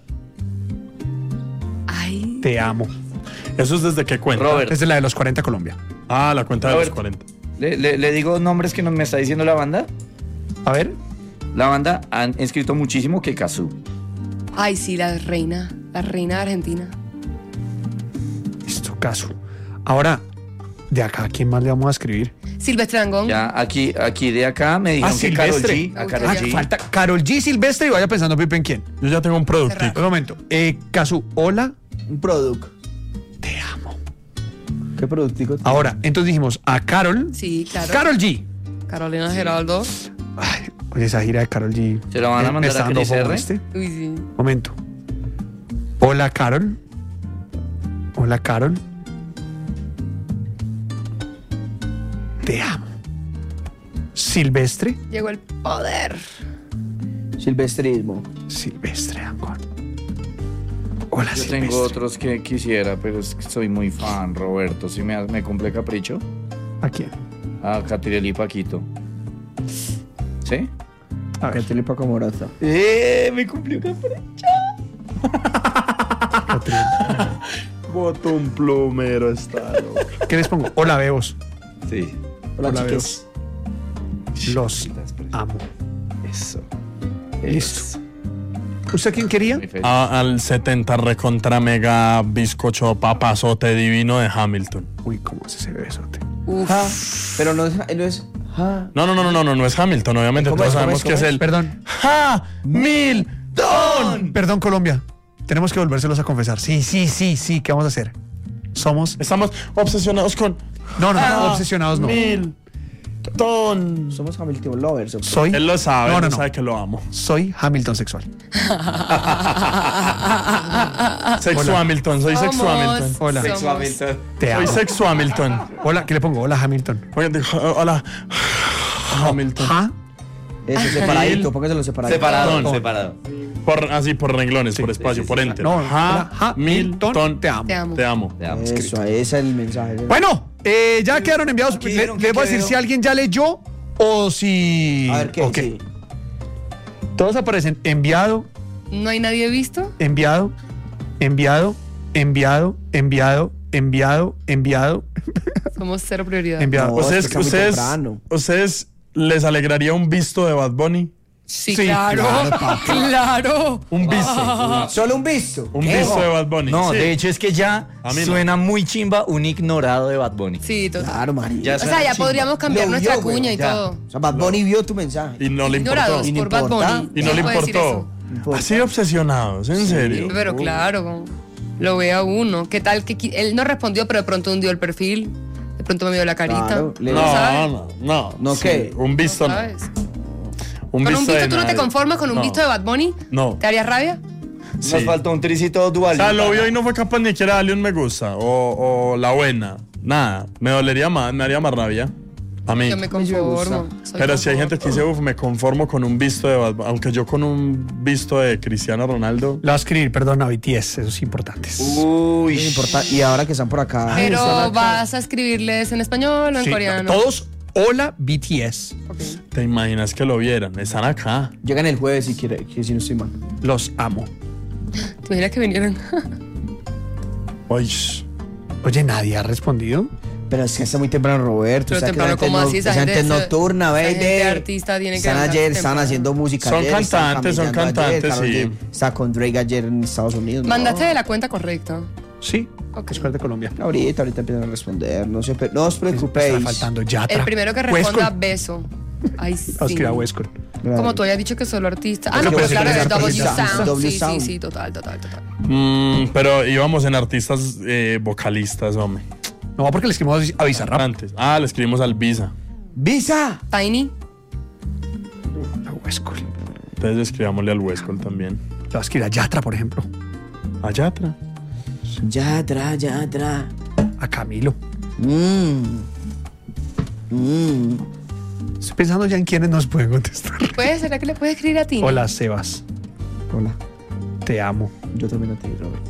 Ay. Te amo. ¿Eso es desde qué cuenta? Robert. Desde la de los cuarenta Colombia. Ah, la cuenta de Robert. los cuarenta. Le, le- le digo nombres que nos me está diciendo la banda. A ver. La banda han escrito muchísimo que Cazú. Ay, sí, la reina. La reina de Argentina. Listo, caso. Ahora, de acá, ¿a quién más le vamos a escribir? Silvestre Dangond. Ya aquí, aquí de acá me dijeron Ah, que Karol Silvestre. G. A Uy, Karol Ah, ya. G. falta Carol G. Silvestre y vaya pensando, Pipe, ¿en quién? Yo ya tengo un productico. Un momento. Eh, Casu, hola. Un product. Te amo. ¿Qué productico? Ahora, entonces dijimos a Carol. Sí, claro. Carol G. Carolina Geraldo. Ay, oye, esa gira de Carol G. ¿Se la van a eh, me mandar está a dando Cris fomo, R? ¿viste? Uy, sí. Momento. Hola, Carol. Hola, Carol. Te amo. Silvestre. Llegó el poder. Silvestrismo. Silvestre Angón. Hola, Yo Silvestre. tengo otros que quisiera, pero es que soy muy fan, Roberto. Si me, me cumple capricho. ¿A quién? A Catriel y Paquito. ¿Sí? A ver. Catriel y Paco Moraza. ¡Eh! Me cumplió capricho. Botón plumero está loco. ¿Qué les pongo? Hola, Bebos. Sí. Hola, Hola, chiques. Los amo. Eso. Listo. ¿Usted quién quería? Muy feliz. Ah, al setenta recontra mega bizcocho papazote divino de Hamilton. Uy, ¿cómo es ese besote? Uf. Ja, pero no es. No es ja. No, no, no, no, no, no es Hamilton, obviamente. ¿Cómo Todos es, cómo sabemos es, que cómo es es? el Perdón. Hamilton. Perdón, Colombia. Tenemos que volvérselos a confesar. Sí, sí, sí, sí. ¿Qué vamos a hacer? Somos. Estamos obsesionados con No, no, no, obsesionados no. Hamilton. Somos Hamilton Lovers. ¿o? Soy. Él lo sabe, No, no, él no. sabe que lo amo. Soy Hamilton sexual. Sexo Hola. Hamilton, soy Sexo Somos- Hamilton. Hola. somos- Sexualmente. Te Soy amo. Sexo Hamilton. Hola, ¿qué le pongo? Hola, Hamilton. Oye, dijo, hola. Hamilton. ¿Ja? Eso, separadito, póngaselo separadito. Separado, No. separado. Por, así, por renglones, Sí, por espacio, sí, por sí. enter. No, hola, Hamilton. Hamilton. Te amo. Te amo. Te amo. Te amo. Eso, ese es el mensaje. Bueno, eh, ya quedaron enviados. Aquí Le, dijeron le que voy a decir quedó. si alguien ya leyó o si. A ver qué. ok. Sí. Todos aparecen enviado, ¿No hay nadie visto? enviado, enviado, enviado, enviado, enviado, enviado, Somos cero prioridad. enviado. No, ¿Ustedes, es que está muy ustedes, temprano. ¿Ustedes les alegraría un visto de Bad Bunny? Sí, Sí, claro. Claro. Un visto. Solo un visto. Un ¿Qué? visto de Bad Bunny. No, Sí. de hecho es que ya A mí no. suena muy chimba un ignorado de Bad Bunny. Sí, total. Claro, María. Ya O sea, ya podríamos cambiar Lo nuestra vio, güey, cuña y ya. todo. O sea, Bad Bunny vio tu mensaje. Y no le Ignorados importó. Y no por Bad importa. Bunny. Y no ¿Quién le puede decir importó. eso? importa. Así de obsesionados, en serio. Pero claro, como lo ve a uno. ¿Qué tal que qui- él no respondió, pero de pronto hundió el perfil? De pronto me vio la carita. Claro, le- ¿No No, sabes? no, no. ¿No Sí, qué? Un visto no. ¿Sabes? Un ¿Con un visto de tú no te nadie. conformas con un No. visto de Bad Bunny? No. ¿Te harías rabia? Sí. Nos faltó un tricito dual. O sea, lo vio y no fue capaz ni siquiera de darle un me gusta o, o la buena. Nada. Me dolería más, me haría más rabia. A mí. Yo me me gusta. conformo. soy Pero si hay gente que confort. dice, uff, me conformo con un visto de Bad Bunny. Aunque yo con un visto de Cristiano Ronaldo. La voy a escribir, perdón, a B T S, esos importantes. Uy. No importa. Y ahora que están por acá. Pero están acá. vas a escribirles en español o en Sí, coreano. todos, hola B T S. Ok. ¿Te imaginas que lo vieran? Están acá. Llegan el jueves si quiere, que si no estoy mal. Los amo. ¿Te imaginas que vinieran? Uy, shh. Oye, nadie ha respondido. Pero es que está muy temprano, Roberto. Pero o sea, temprano, que esa ¿cómo gente así? no- Esa esa gente- gente esa- nocturna, esa baby. gente artista tiene que Están levantarse ayer, están temprano. haciendo música Son ayer. están cantantes, son camellando ayer, cantantes, Karol sí. G Está con Drake ayer en Estados Unidos. Mandaste no. de la cuenta correcta. Sí, Ok. es de Colombia. Ahorita, ahorita empiezan a responder. No, se, pre- no os Está preocupéis. faltando Yatra. El primero que responda, Westcott. beso. Ay, sí. Vamos a escribir a Westcott. Como tú hayas dicho que solo artista. Ah, Pero no, pero puede claro, ser es W artista. Sound. W Sí, sí, Sound. sí, total, total, total. Mm, pero íbamos en artistas eh, vocalistas, hombre. No, porque le escribimos a Bizarrap. Antes. Ah, le escribimos al Visa. ¡Visa! Tiny. A Westcott. Le Entonces escribámosle al Westcol también. voy a escribir a Yatra, por ejemplo. A Yatra. Yatra, Yatra. A Camilo. Mmm. Mmm. Estoy pensando ya en quiénes nos pueden contestar. ¿Puede ser que le puede escribir a Tini? Hola, Sebas. Hola. Te amo. Yo también a ti, Robert.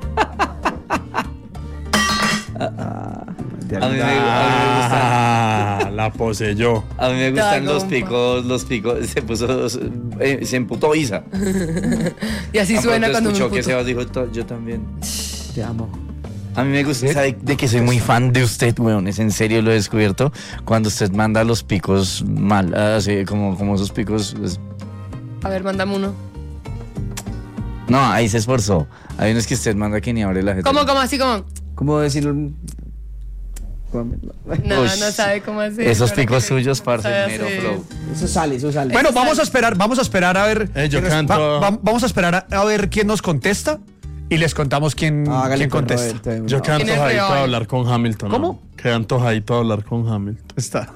A mí, me, a mí me gusta. Ah, la poseyó. A mí me gustan Cago, los pa. picos, los picos. Se puso, eh, se emputó Isa. Y así Tan suena pronto cuando me escuchó que emputo. Sebas dijo, "To- yo también. Te amo. A mí me gusta, ¿sabe de que soy muy fan de usted, weón? Es en serio, lo he descubierto. Cuando usted manda los picos mal, así como, como esos picos. es- A ver, mándame uno. No, ahí se esforzó. Hay unos que usted manda que ni abre la gente. ¿Cómo, cómo, así como? ¿Cómo decir un.? No, Uy, no sabe cómo hacer. Esos Ahora picos que- suyos, parce, sabe mero hacer. flow. Eso sale, eso sale. Bueno, Eso vamos sale. a esperar, vamos a esperar a ver. Eh, yo quién nos- canto- va- va- vamos a esperar a, a ver quién nos contesta y les contamos quién, Hágale quién con contesta. Roberto, eh, Yo no. quedé ¿Quién es antojadito de real? hablar con Hamilton. ¿Cómo? ¿no? Quedé antojadito de hablar con Hamilton. Está.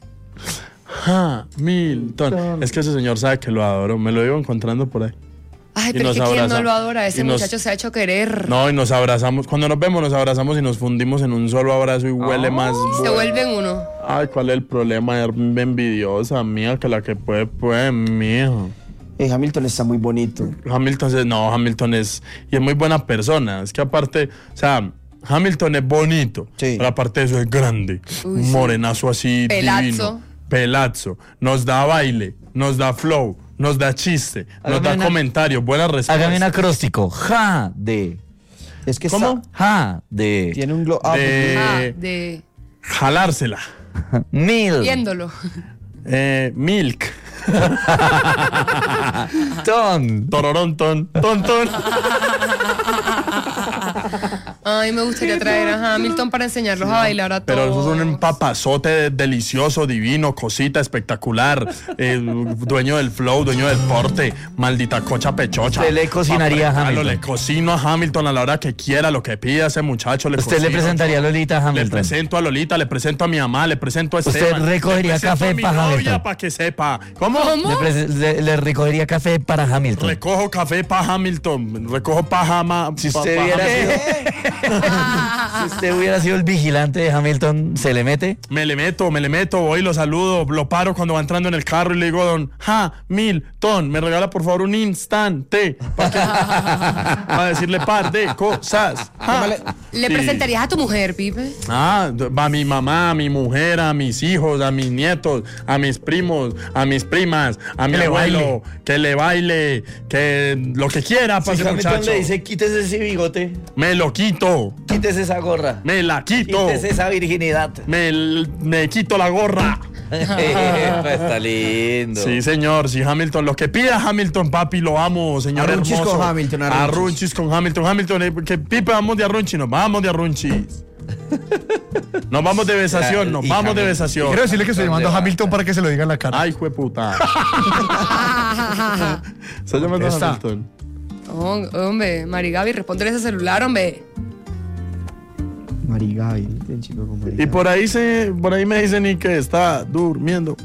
Hamilton. Es que ese señor sabe que lo adoro. Me lo iba encontrando por ahí. Ay, Y pero nos es que quién no abraza- lo adora. Ese y nos- muchacho se ha hecho querer. No, y nos abrazamos. Cuando nos vemos, nos abrazamos y nos fundimos en un solo abrazo y huele más. Se bueno. vuelven uno. Ay, ¿cuál es el problema? Es envidiosa, mía, que la que puede, puede, mijo. Eh, Hamilton está muy bonito. Hamilton es, no, Hamilton es, y es muy buena persona. Es que aparte, o sea, Hamilton es bonito, Sí. pero aparte de eso es grande. Uy, un sí. morenazo así Pelazo. divino. Pelazo. Nos da baile, nos da flow, nos da chiste, nos Hágame da una- comentarios, buenas respuestas. Hágame un acróstico. Ja de. Es que ¿Cómo? está- Ja de. tiene un glow up. De Ah, de jalársela. Mil. viéndolo. Eh, milk. Ton. Tororón, ton, ton, ton. Ay, me gustaría traer a Hamilton para enseñarlos a bailar a todos. Pero eso es un empapazote delicioso, divino, cosita espectacular. eh, dueño del flow, dueño del porte. Maldita cocha pechocha. Usted le cocinaría a Pa' prepararlo, Hamilton. Le cocino a Hamilton a la hora que quiera, lo que pida ese muchacho. Le Usted le cocino. presentaría a Lolita a Le Hamilton. presento a Lolita, le presento a mi mamá, le presento a Usted Esteban. recogería le presento café a mi pa' novia Hamilton. para que sepa. ¿Cómo? Le, prese- le- le recogería café para Hamilton. Recojo café para Hamilton. Recojo pajama. Si usted viera Si usted hubiera sido el vigilante de Hamilton, ¿se le mete? Me le meto, me le meto, voy, lo saludo, lo paro cuando va entrando en el carro y le digo, don Hamilton, me regala por favor un instante para, que, para decirle par de cosas. Ja. ¿Le Sí. presentarías a tu mujer, Pipe? Ah, a mi mamá, a mi mujer, a mis hijos, a mis nietos, a mis primos, a mis primas, a mi Que le abuelo, baile. que le baile, que lo que quiera para Si ese Hamilton muchacho. le dice, quítese ese bigote, Me lo quito, quítese esa gorra, me la quito, quítese esa virginidad. me, me quito la gorra. Está lindo. Sí, señor, sí, Hamilton. Lo que pida Hamilton, papi, lo amo, señor Arrunchis hermoso. con Hamilton, arrunchis. Arrunchis con Hamilton. Hamilton, eh, que Pipe, vamos de arrunchis, nos vamos de arrunchis. Nos vamos de besación, nos Y vamos de Hamilton. besación. Quiero decirle que estoy llamando a Hamilton para que se lo diga en la cara. Ay, jueputa. Se llama Contesta. Hamilton. Oh, hombre, Mari Gaby, respóndele ese celular, hombre. Marigaby, el chico con Marigaby. Y por ahí se, por ahí me dicen y que está durmiendo.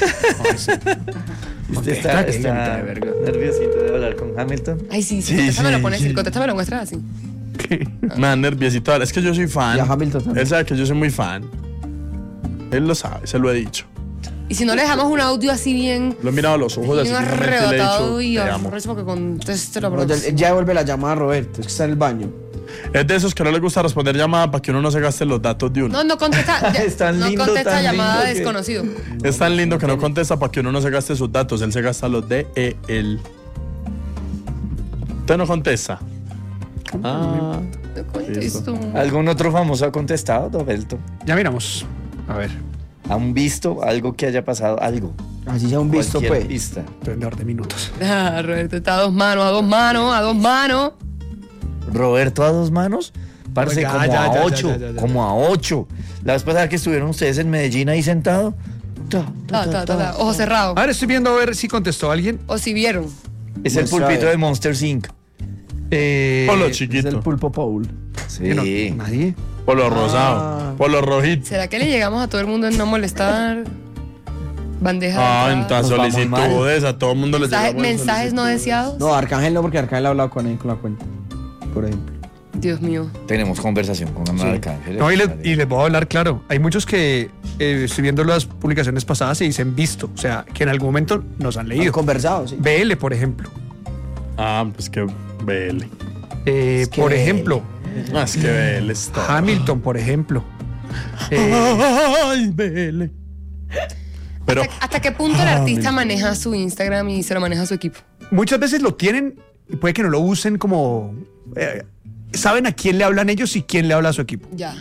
Usted está, Contesta, que está ella me trae verga. nerviosito de hablar con Hamilton. Ay, sí, sí, Sí, contéstamelo, sí, pones, sí. contéstamelo, muestra así. Me da nerviosito. Es que yo soy fan. Y a Hamilton también. Él sabe que yo soy muy fan. Él lo sabe, se lo he dicho. Y si no le dejamos un audio así bien, Lo he mirado a los ojos así bien fijamente y le he arrebatado y dicho, te amo. arrecho que conteste la No, ya, producción. ya devuelve la llamada a Roberto, es que está en el baño. Es de esos que no les gusta responder llamadas para que uno no se gaste los datos de uno. No, no contesta, ya- Es tan no lindo, contesta tan llamada lindo que- desconocido. Es tan lindo que no contesta para que uno no se gaste sus datos. Él se gasta los de él. Usted no contesta. Ah, No contesto. ¿Algún otro famoso ha contestado, Roberto? Ya miramos. A ver, ¿Han visto algo que haya pasado? Algo. Así sea un visto, Cualquier pues. pista. vendedor de minutos. Ah, Roberto está a dos manos, a dos manos, a dos manos. Roberto a dos manos. Parce, Ya, como ya, a ya, ocho. ya, ya, ya, ya. Como a ocho. La vez pasada que estuvieron ustedes en Medellín ahí sentado. ta, ta, Ta, ta, ta, ta, ta. Ojo cerrado. A ver, estoy viendo a ver si contestó alguien. O si vieron. Es el Muestra, pulpito eh. de Monster incorporated. Eh, polo Es el chiquito, pulpo Paul. Sí. que no, nadie. polo rosado, polo rojito. ¿Será que le llegamos a todo el mundo en no molestar? Bandeja de Ah, entrada. en tan Nos vamos solicitudes a todo el mundo les Mensaje- llegamos en mensajes no solicitudes. deseados. No, Arcángel no, porque Arcángel ha hablado con él con la cuenta. Por ejemplo. Dios mío. Tenemos conversación con Ana Arcángel. No, y, le- y les voy a hablar claro. Hay muchos que eh, estoy viendo las publicaciones pasadas y dicen visto. O sea, que en algún momento nos han Han leído. conversado, sí. B L, por ejemplo. Ah, pues que B L. Eh, Es que por B L. ejemplo, Ah, es que B L es todo. Hamilton, por ejemplo. Eh, Ay, B L. Pero ¿Hasta, hasta qué punto el artista maneja su Instagram y se lo maneja su equipo? muchas veces lo tienen y puede que no lo usen como... eh, saben a quién le hablan ellos y quién le habla a su equipo. Ya.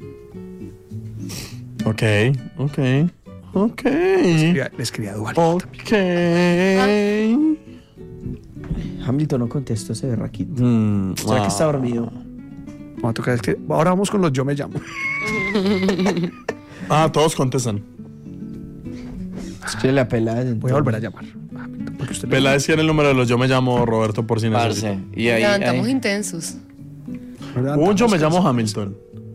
Ok, ok, ok. Le escribí a Dual. Ok. Hamilton no contestó ese berraquito. Mm, O sea que está dormido. Vamos a tocar, es que ahora vamos con los yo me llamo. Ah, todos contestan. Es que la pelada. Voy a volver a llamar. a Hamilton, porque usted le- Peláez tiene el número de los yo me llamo Roberto por si necesita. Parce. Y ahí, Levantamos ahí- intensos. Un yo me llamo Hamilton.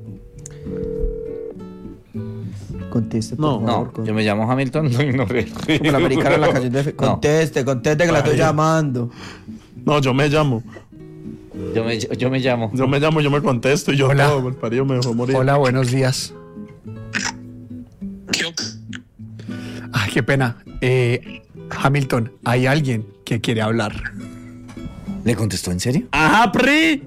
Conteste, por No, favor. No, con- yo me llamo Hamilton. No, no, Como el americano en la canción de... No. Conteste, conteste que la estoy Ay. llamando. No, yo me llamo. Yo me, yo me llamo. Yo me llamo, yo me contesto y yo Hola. todo, el parido me dejó morir. Hola, buenos días. Ay, qué pena. Eh, Hamilton, hay alguien que quiere hablar. ¿Le contestó en serio? Ajá, Pri.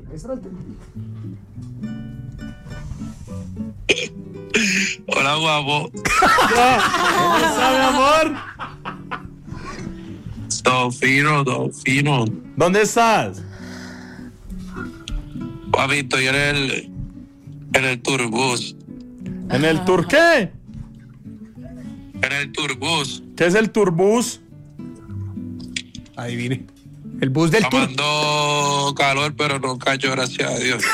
Hola, guapo. ¿Cómo está, mi amor? Todo fino, todo fino. ¿Dónde estás? Papi, estoy en el, en el turbus. ¿En el tour qué? En el turbus. ¿Qué es el turbus? Adivine. El bus del tour. Tomando calor, pero no cacho, gracias a Dios.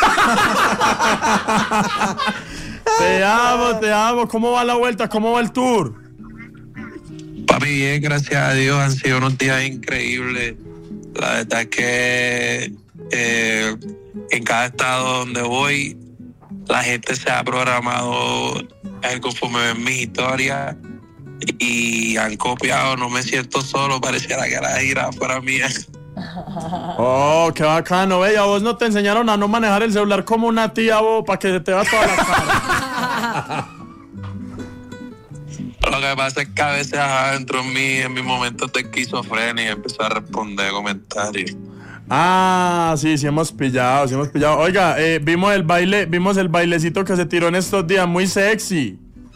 Te amo, te amo. ¿Cómo va la vuelta? ¿Cómo va el tour? Papi, bien, gracias a Dios. Han sido unos días increíbles. La verdad es que eh, en cada estado donde voy, la gente se ha programado eh, conforme ven mis historias y han copiado. No me siento solo, pareciera que la gira fuera mía. Oh, qué bacano, ve, y a vos no te enseñaron a no manejar el celular como una tía, vos, para que se te vea toda la cara. Lo que pasa es que a veces ajá, dentro de mí, en mis momentos de esquizofrenia, empezó a responder comentarios. Ah, sí, sí hemos pillado, sí hemos pillado. Oiga, eh, vimos el baile, vimos el bailecito que se tiró en estos días, muy sexy.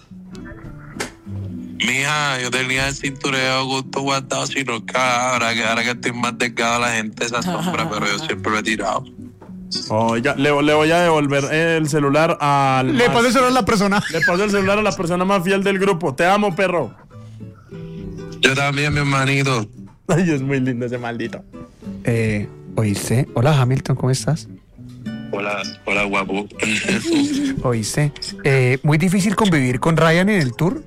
Mija, yo tenía el cintureo gusto guardado, sino que ahora que, ahora que estoy más delgado la gente se asombra, pero yo siempre lo he tirado. Oiga, le, le voy a devolver el celular al... Le más- paso el celular a la persona. Le paso el celular a la persona más fiel del grupo. Te amo, perro. Yo también, mi hermanito. Ay, es muy lindo ese maldito. Eh, ¿Oíste? Hola, Hamilton, ¿cómo estás? Hola, hola, guapo. ¿Oíste? Eh, ¿Muy difícil convivir con Ryan en el tour?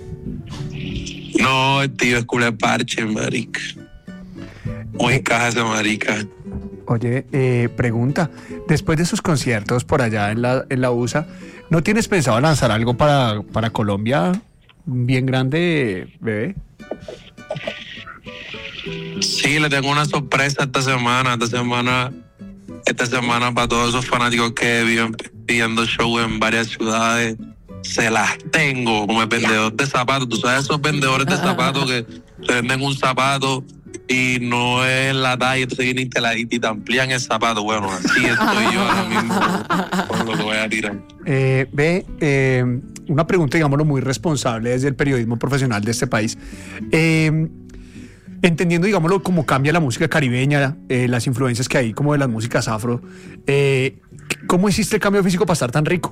No, el tío es culé parche, marica. Muy caja ese marica. Oye, eh, pregunta, después de sus conciertos por allá en la, en la U S A, ¿no tienes pensado lanzar algo para, para Colombia bien grande, bebé? Sí, le tengo una sorpresa esta semana. Esta semana, esta semana para todos esos fanáticos que viven pidiendo show en varias ciudades, se las tengo como el vendedor de zapatos. Tú sabes esos vendedores de zapatos que te venden un zapato y no es la talla, entonces vienen y te, la, y te amplían el zapato. Bueno, así estoy yo ahora mismo con lo que voy a tirar. Eh, ve, eh, una pregunta, digámoslo, muy responsable desde el periodismo profesional de este país. Eh, entendiendo, digámoslo, cómo cambia la música caribeña, eh, las influencias que hay como de las músicas afro, eh, ¿cómo hiciste el cambio físico para estar tan rico?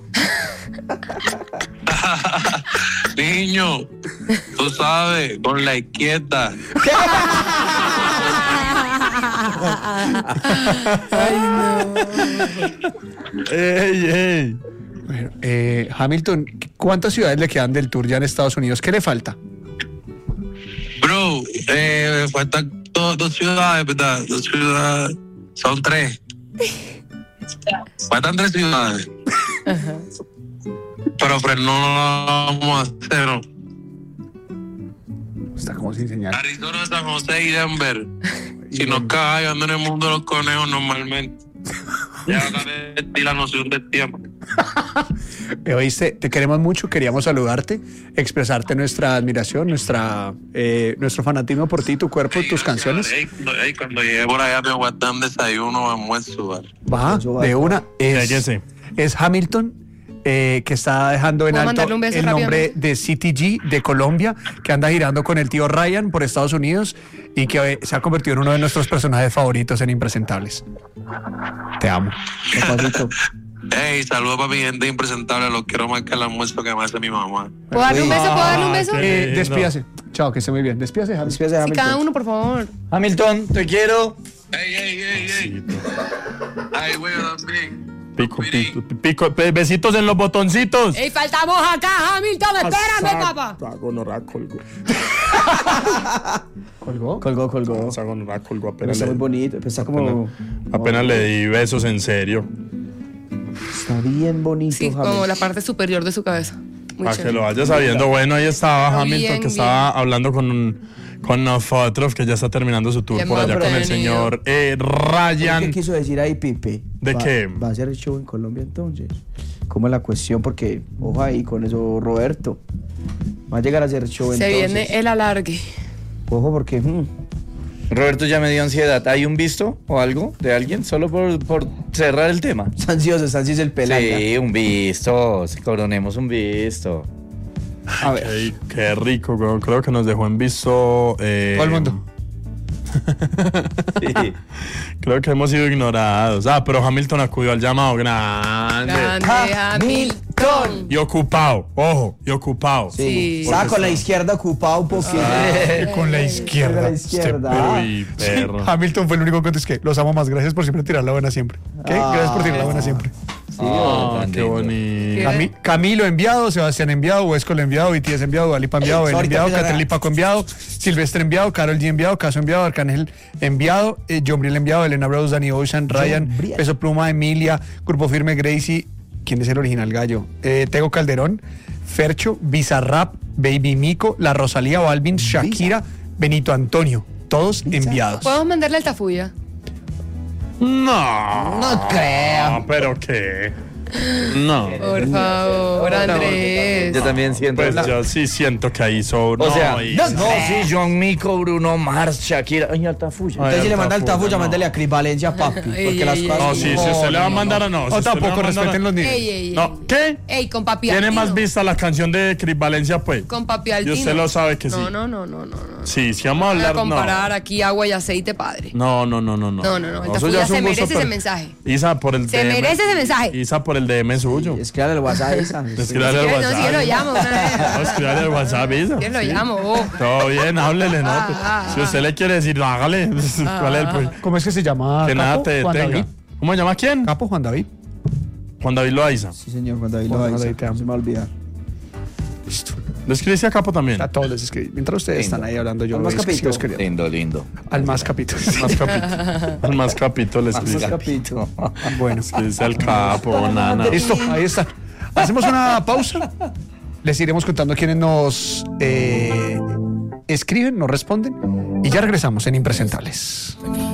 Niño, tú sabes, con la izquierda. Ey, ey. Bueno, eh, Hamilton, ¿cuántas ciudades le quedan del tour ya en Estados Unidos? ¿Qué le falta? Bro, eh, faltan dos, dos ciudades, ¿verdad? Dos ciudades. Son tres. Faltan tres ciudades. Pero Fred, no lo vamos a hacer, ¿no? Está como sin señal. Arizona, San José y Denver. Si nos cae, ando en el mundo de los conejos normalmente. Ya perdí la noción del tiempo. Eh, Oíste, te queremos mucho, queríamos saludarte, expresarte nuestra admiración, nuestra, eh, nuestro fanatismo por ti, tu cuerpo y tus canciones. Ey, cuando, ey, cuando llegué por allá me guardan desayuno, almuerzo, ¿vale? Va, de una. Es, Cállese. es Hamilton, eh, que está dejando en ¿Puedo alto mandarle un beso el nombre rápidamente? de C T G de Colombia, que anda girando con el tío Ryan por Estados Unidos y que eh, se ha convertido en uno de nuestros personajes favoritos en Impresentables. Te amo. Papacito. Ey, saludos para mi gente impresentable. Los quiero más que el almuerzo que me hace mi mamá. ¿Puedo darle un beso? ¿Puedo darle un beso? Ah, Eh, lindo. despídase. Chao, que esté muy bien. Despídase, Hamilton. Despídase, Sí, Hamilton. cada uno, por favor. Hamilton, te quiero. Ey, ey, ey, ey. Ay, güey, yo también. Pico, pico, pico, pe- besitos en los botoncitos. ¡Ey, faltamos acá, Hamilton! ¡Espérame, papá! Sagonorra colgó. ¿Colgó? Colgó, colgó. Sagonorra colgó. Pero Apenas está muy le, bonito. Pues está como. apenas, apenas le di besos en serio. Está bien bonito, Sí, como Hamilton. la parte superior de su cabeza. Muy Para que chévere. lo vaya sabiendo. Bueno, ahí estaba Pero Hamilton, bien, que estaba hablando con, con nosotros, que ya está terminando su tour Bien por allá con el entretenido. señor eh, ¿Qué Ryan. quiso decir ahí, Pipe? ¿De Va- qué? ¿Va a hacer el show en Colombia entonces? ¿Cómo es la cuestión? Porque, ojo ahí con eso, Roberto. Va a llegar a hacer el show Se entonces. viene el alargue. Ojo porque... mm, Roberto ya me dio ansiedad. ¿Hay un visto o algo de alguien? Solo por, por cerrar el tema. está ansioso, está ansioso el pelanga. Sí, un visto. Coronemos un visto. A ver. Ey, qué rico, creo, creo que nos dejó en visto. Eh, Todo el mundo. Sí. Creo que hemos sido ignorados. Ah, pero Hamilton acudió al llamado grande. Grande Hamilton. Y ocupado, ojo, y ocupado. Sí. Sí. Estaba con la izquierda ocupado un poquito. Eh, con la Con izquierda. la izquierda. Uy, perro. Hamilton fue el único que contestó que los amo más. Gracias por siempre tirar la buena siempre. ¿Qué? Ah. Gracias por tirar la buena siempre. Ah, tan qué lindo. bonito. Cami- Camilo enviado, Sebastián enviado, Huescol enviado, B T S enviado, Dualipa enviado, él Ahorita enviado, empieza a- Caterli Paco enviado, Silvestre enviado, Carol G enviado, Caso enviado, Arcángel enviado, eh, John Briel enviado, Elena Bros, Danny Ocean, Ryan, Briel. Peso Pluma, Emilia, Grupo Firme, Gracie, ¿quién es el original gallo? Eh, Tego Calderón, Fercho, Bizarrap, Baby Mico, La Rosalía, Balvin, Shakira, Benito Antonio, todos enviados. ¿Podemos mandarle el tafuya? No. No creo. No, pero qué. No. Por favor, Andrés. Yo también siento. Pues la- yo sí siento que ahí son. O sea, y- no, sí, John Mico, Bruno Mars, Shakira. Ay, Altafulla. Ay, Entonces si le manda el Altafulla, tafuya, no. mándale a Cris Valencia, papi. Porque Ey, las ey, cosas... No, sí, si usted le va a mandar a no. si No, usted le tampoco, va a mandar a- respeten los niños. Ey, ey, ey. No, ¿qué? Ey, con papi Tiene Altino. más vista la canción de Cris Valencia, pues. Con papi Y Altino. usted lo sabe que sí. No, no, no, no, no. no. Sí, si vamos a Voy a hablar, comparar no. aquí agua y aceite, padre. No, no, no, no, no. No, no, no, el Eso Tafuya ya es un se gusto merece ese per- mensaje. Isa, por el Se D M. merece ese mensaje. Isa, por el D M suyo. Escríbale el WhatsApp esa. Escríbale al Si quieres, no, WhatsApp. si yo lo llamo una vez. No, escríbale al WhatsApp, Isa. ¿Quién lo Sí. llamo? Oh. Todo bien, háblele, ¿no? Ah, ah, Si usted le quiere decir, no, hágale. ¿Cuál es el pro- ¿Cómo es que se llama? Que Capo? nada te Juan detenga. David. ¿Cómo se llama quién? Capo Juan David. Juan David Loaiza. Sí, señor, Juan David Juan Loaiza. David, te amo. No se me va a olvidar. ¿Le escribiste a Capo también? A todos les escribí. Mientras ustedes Lindo. están ahí hablando, yo Al más es que sigo capito. escribiendo. Lindo, lindo. Al más capítulo. Más capítulo. Al más capítulo le escribiste. Capito. Bueno. Es el capo, nana. Listo, ahí está. Hacemos una pausa. Les iremos contando quiénes nos eh, escriben, nos responden. Y ya regresamos en Impresentables.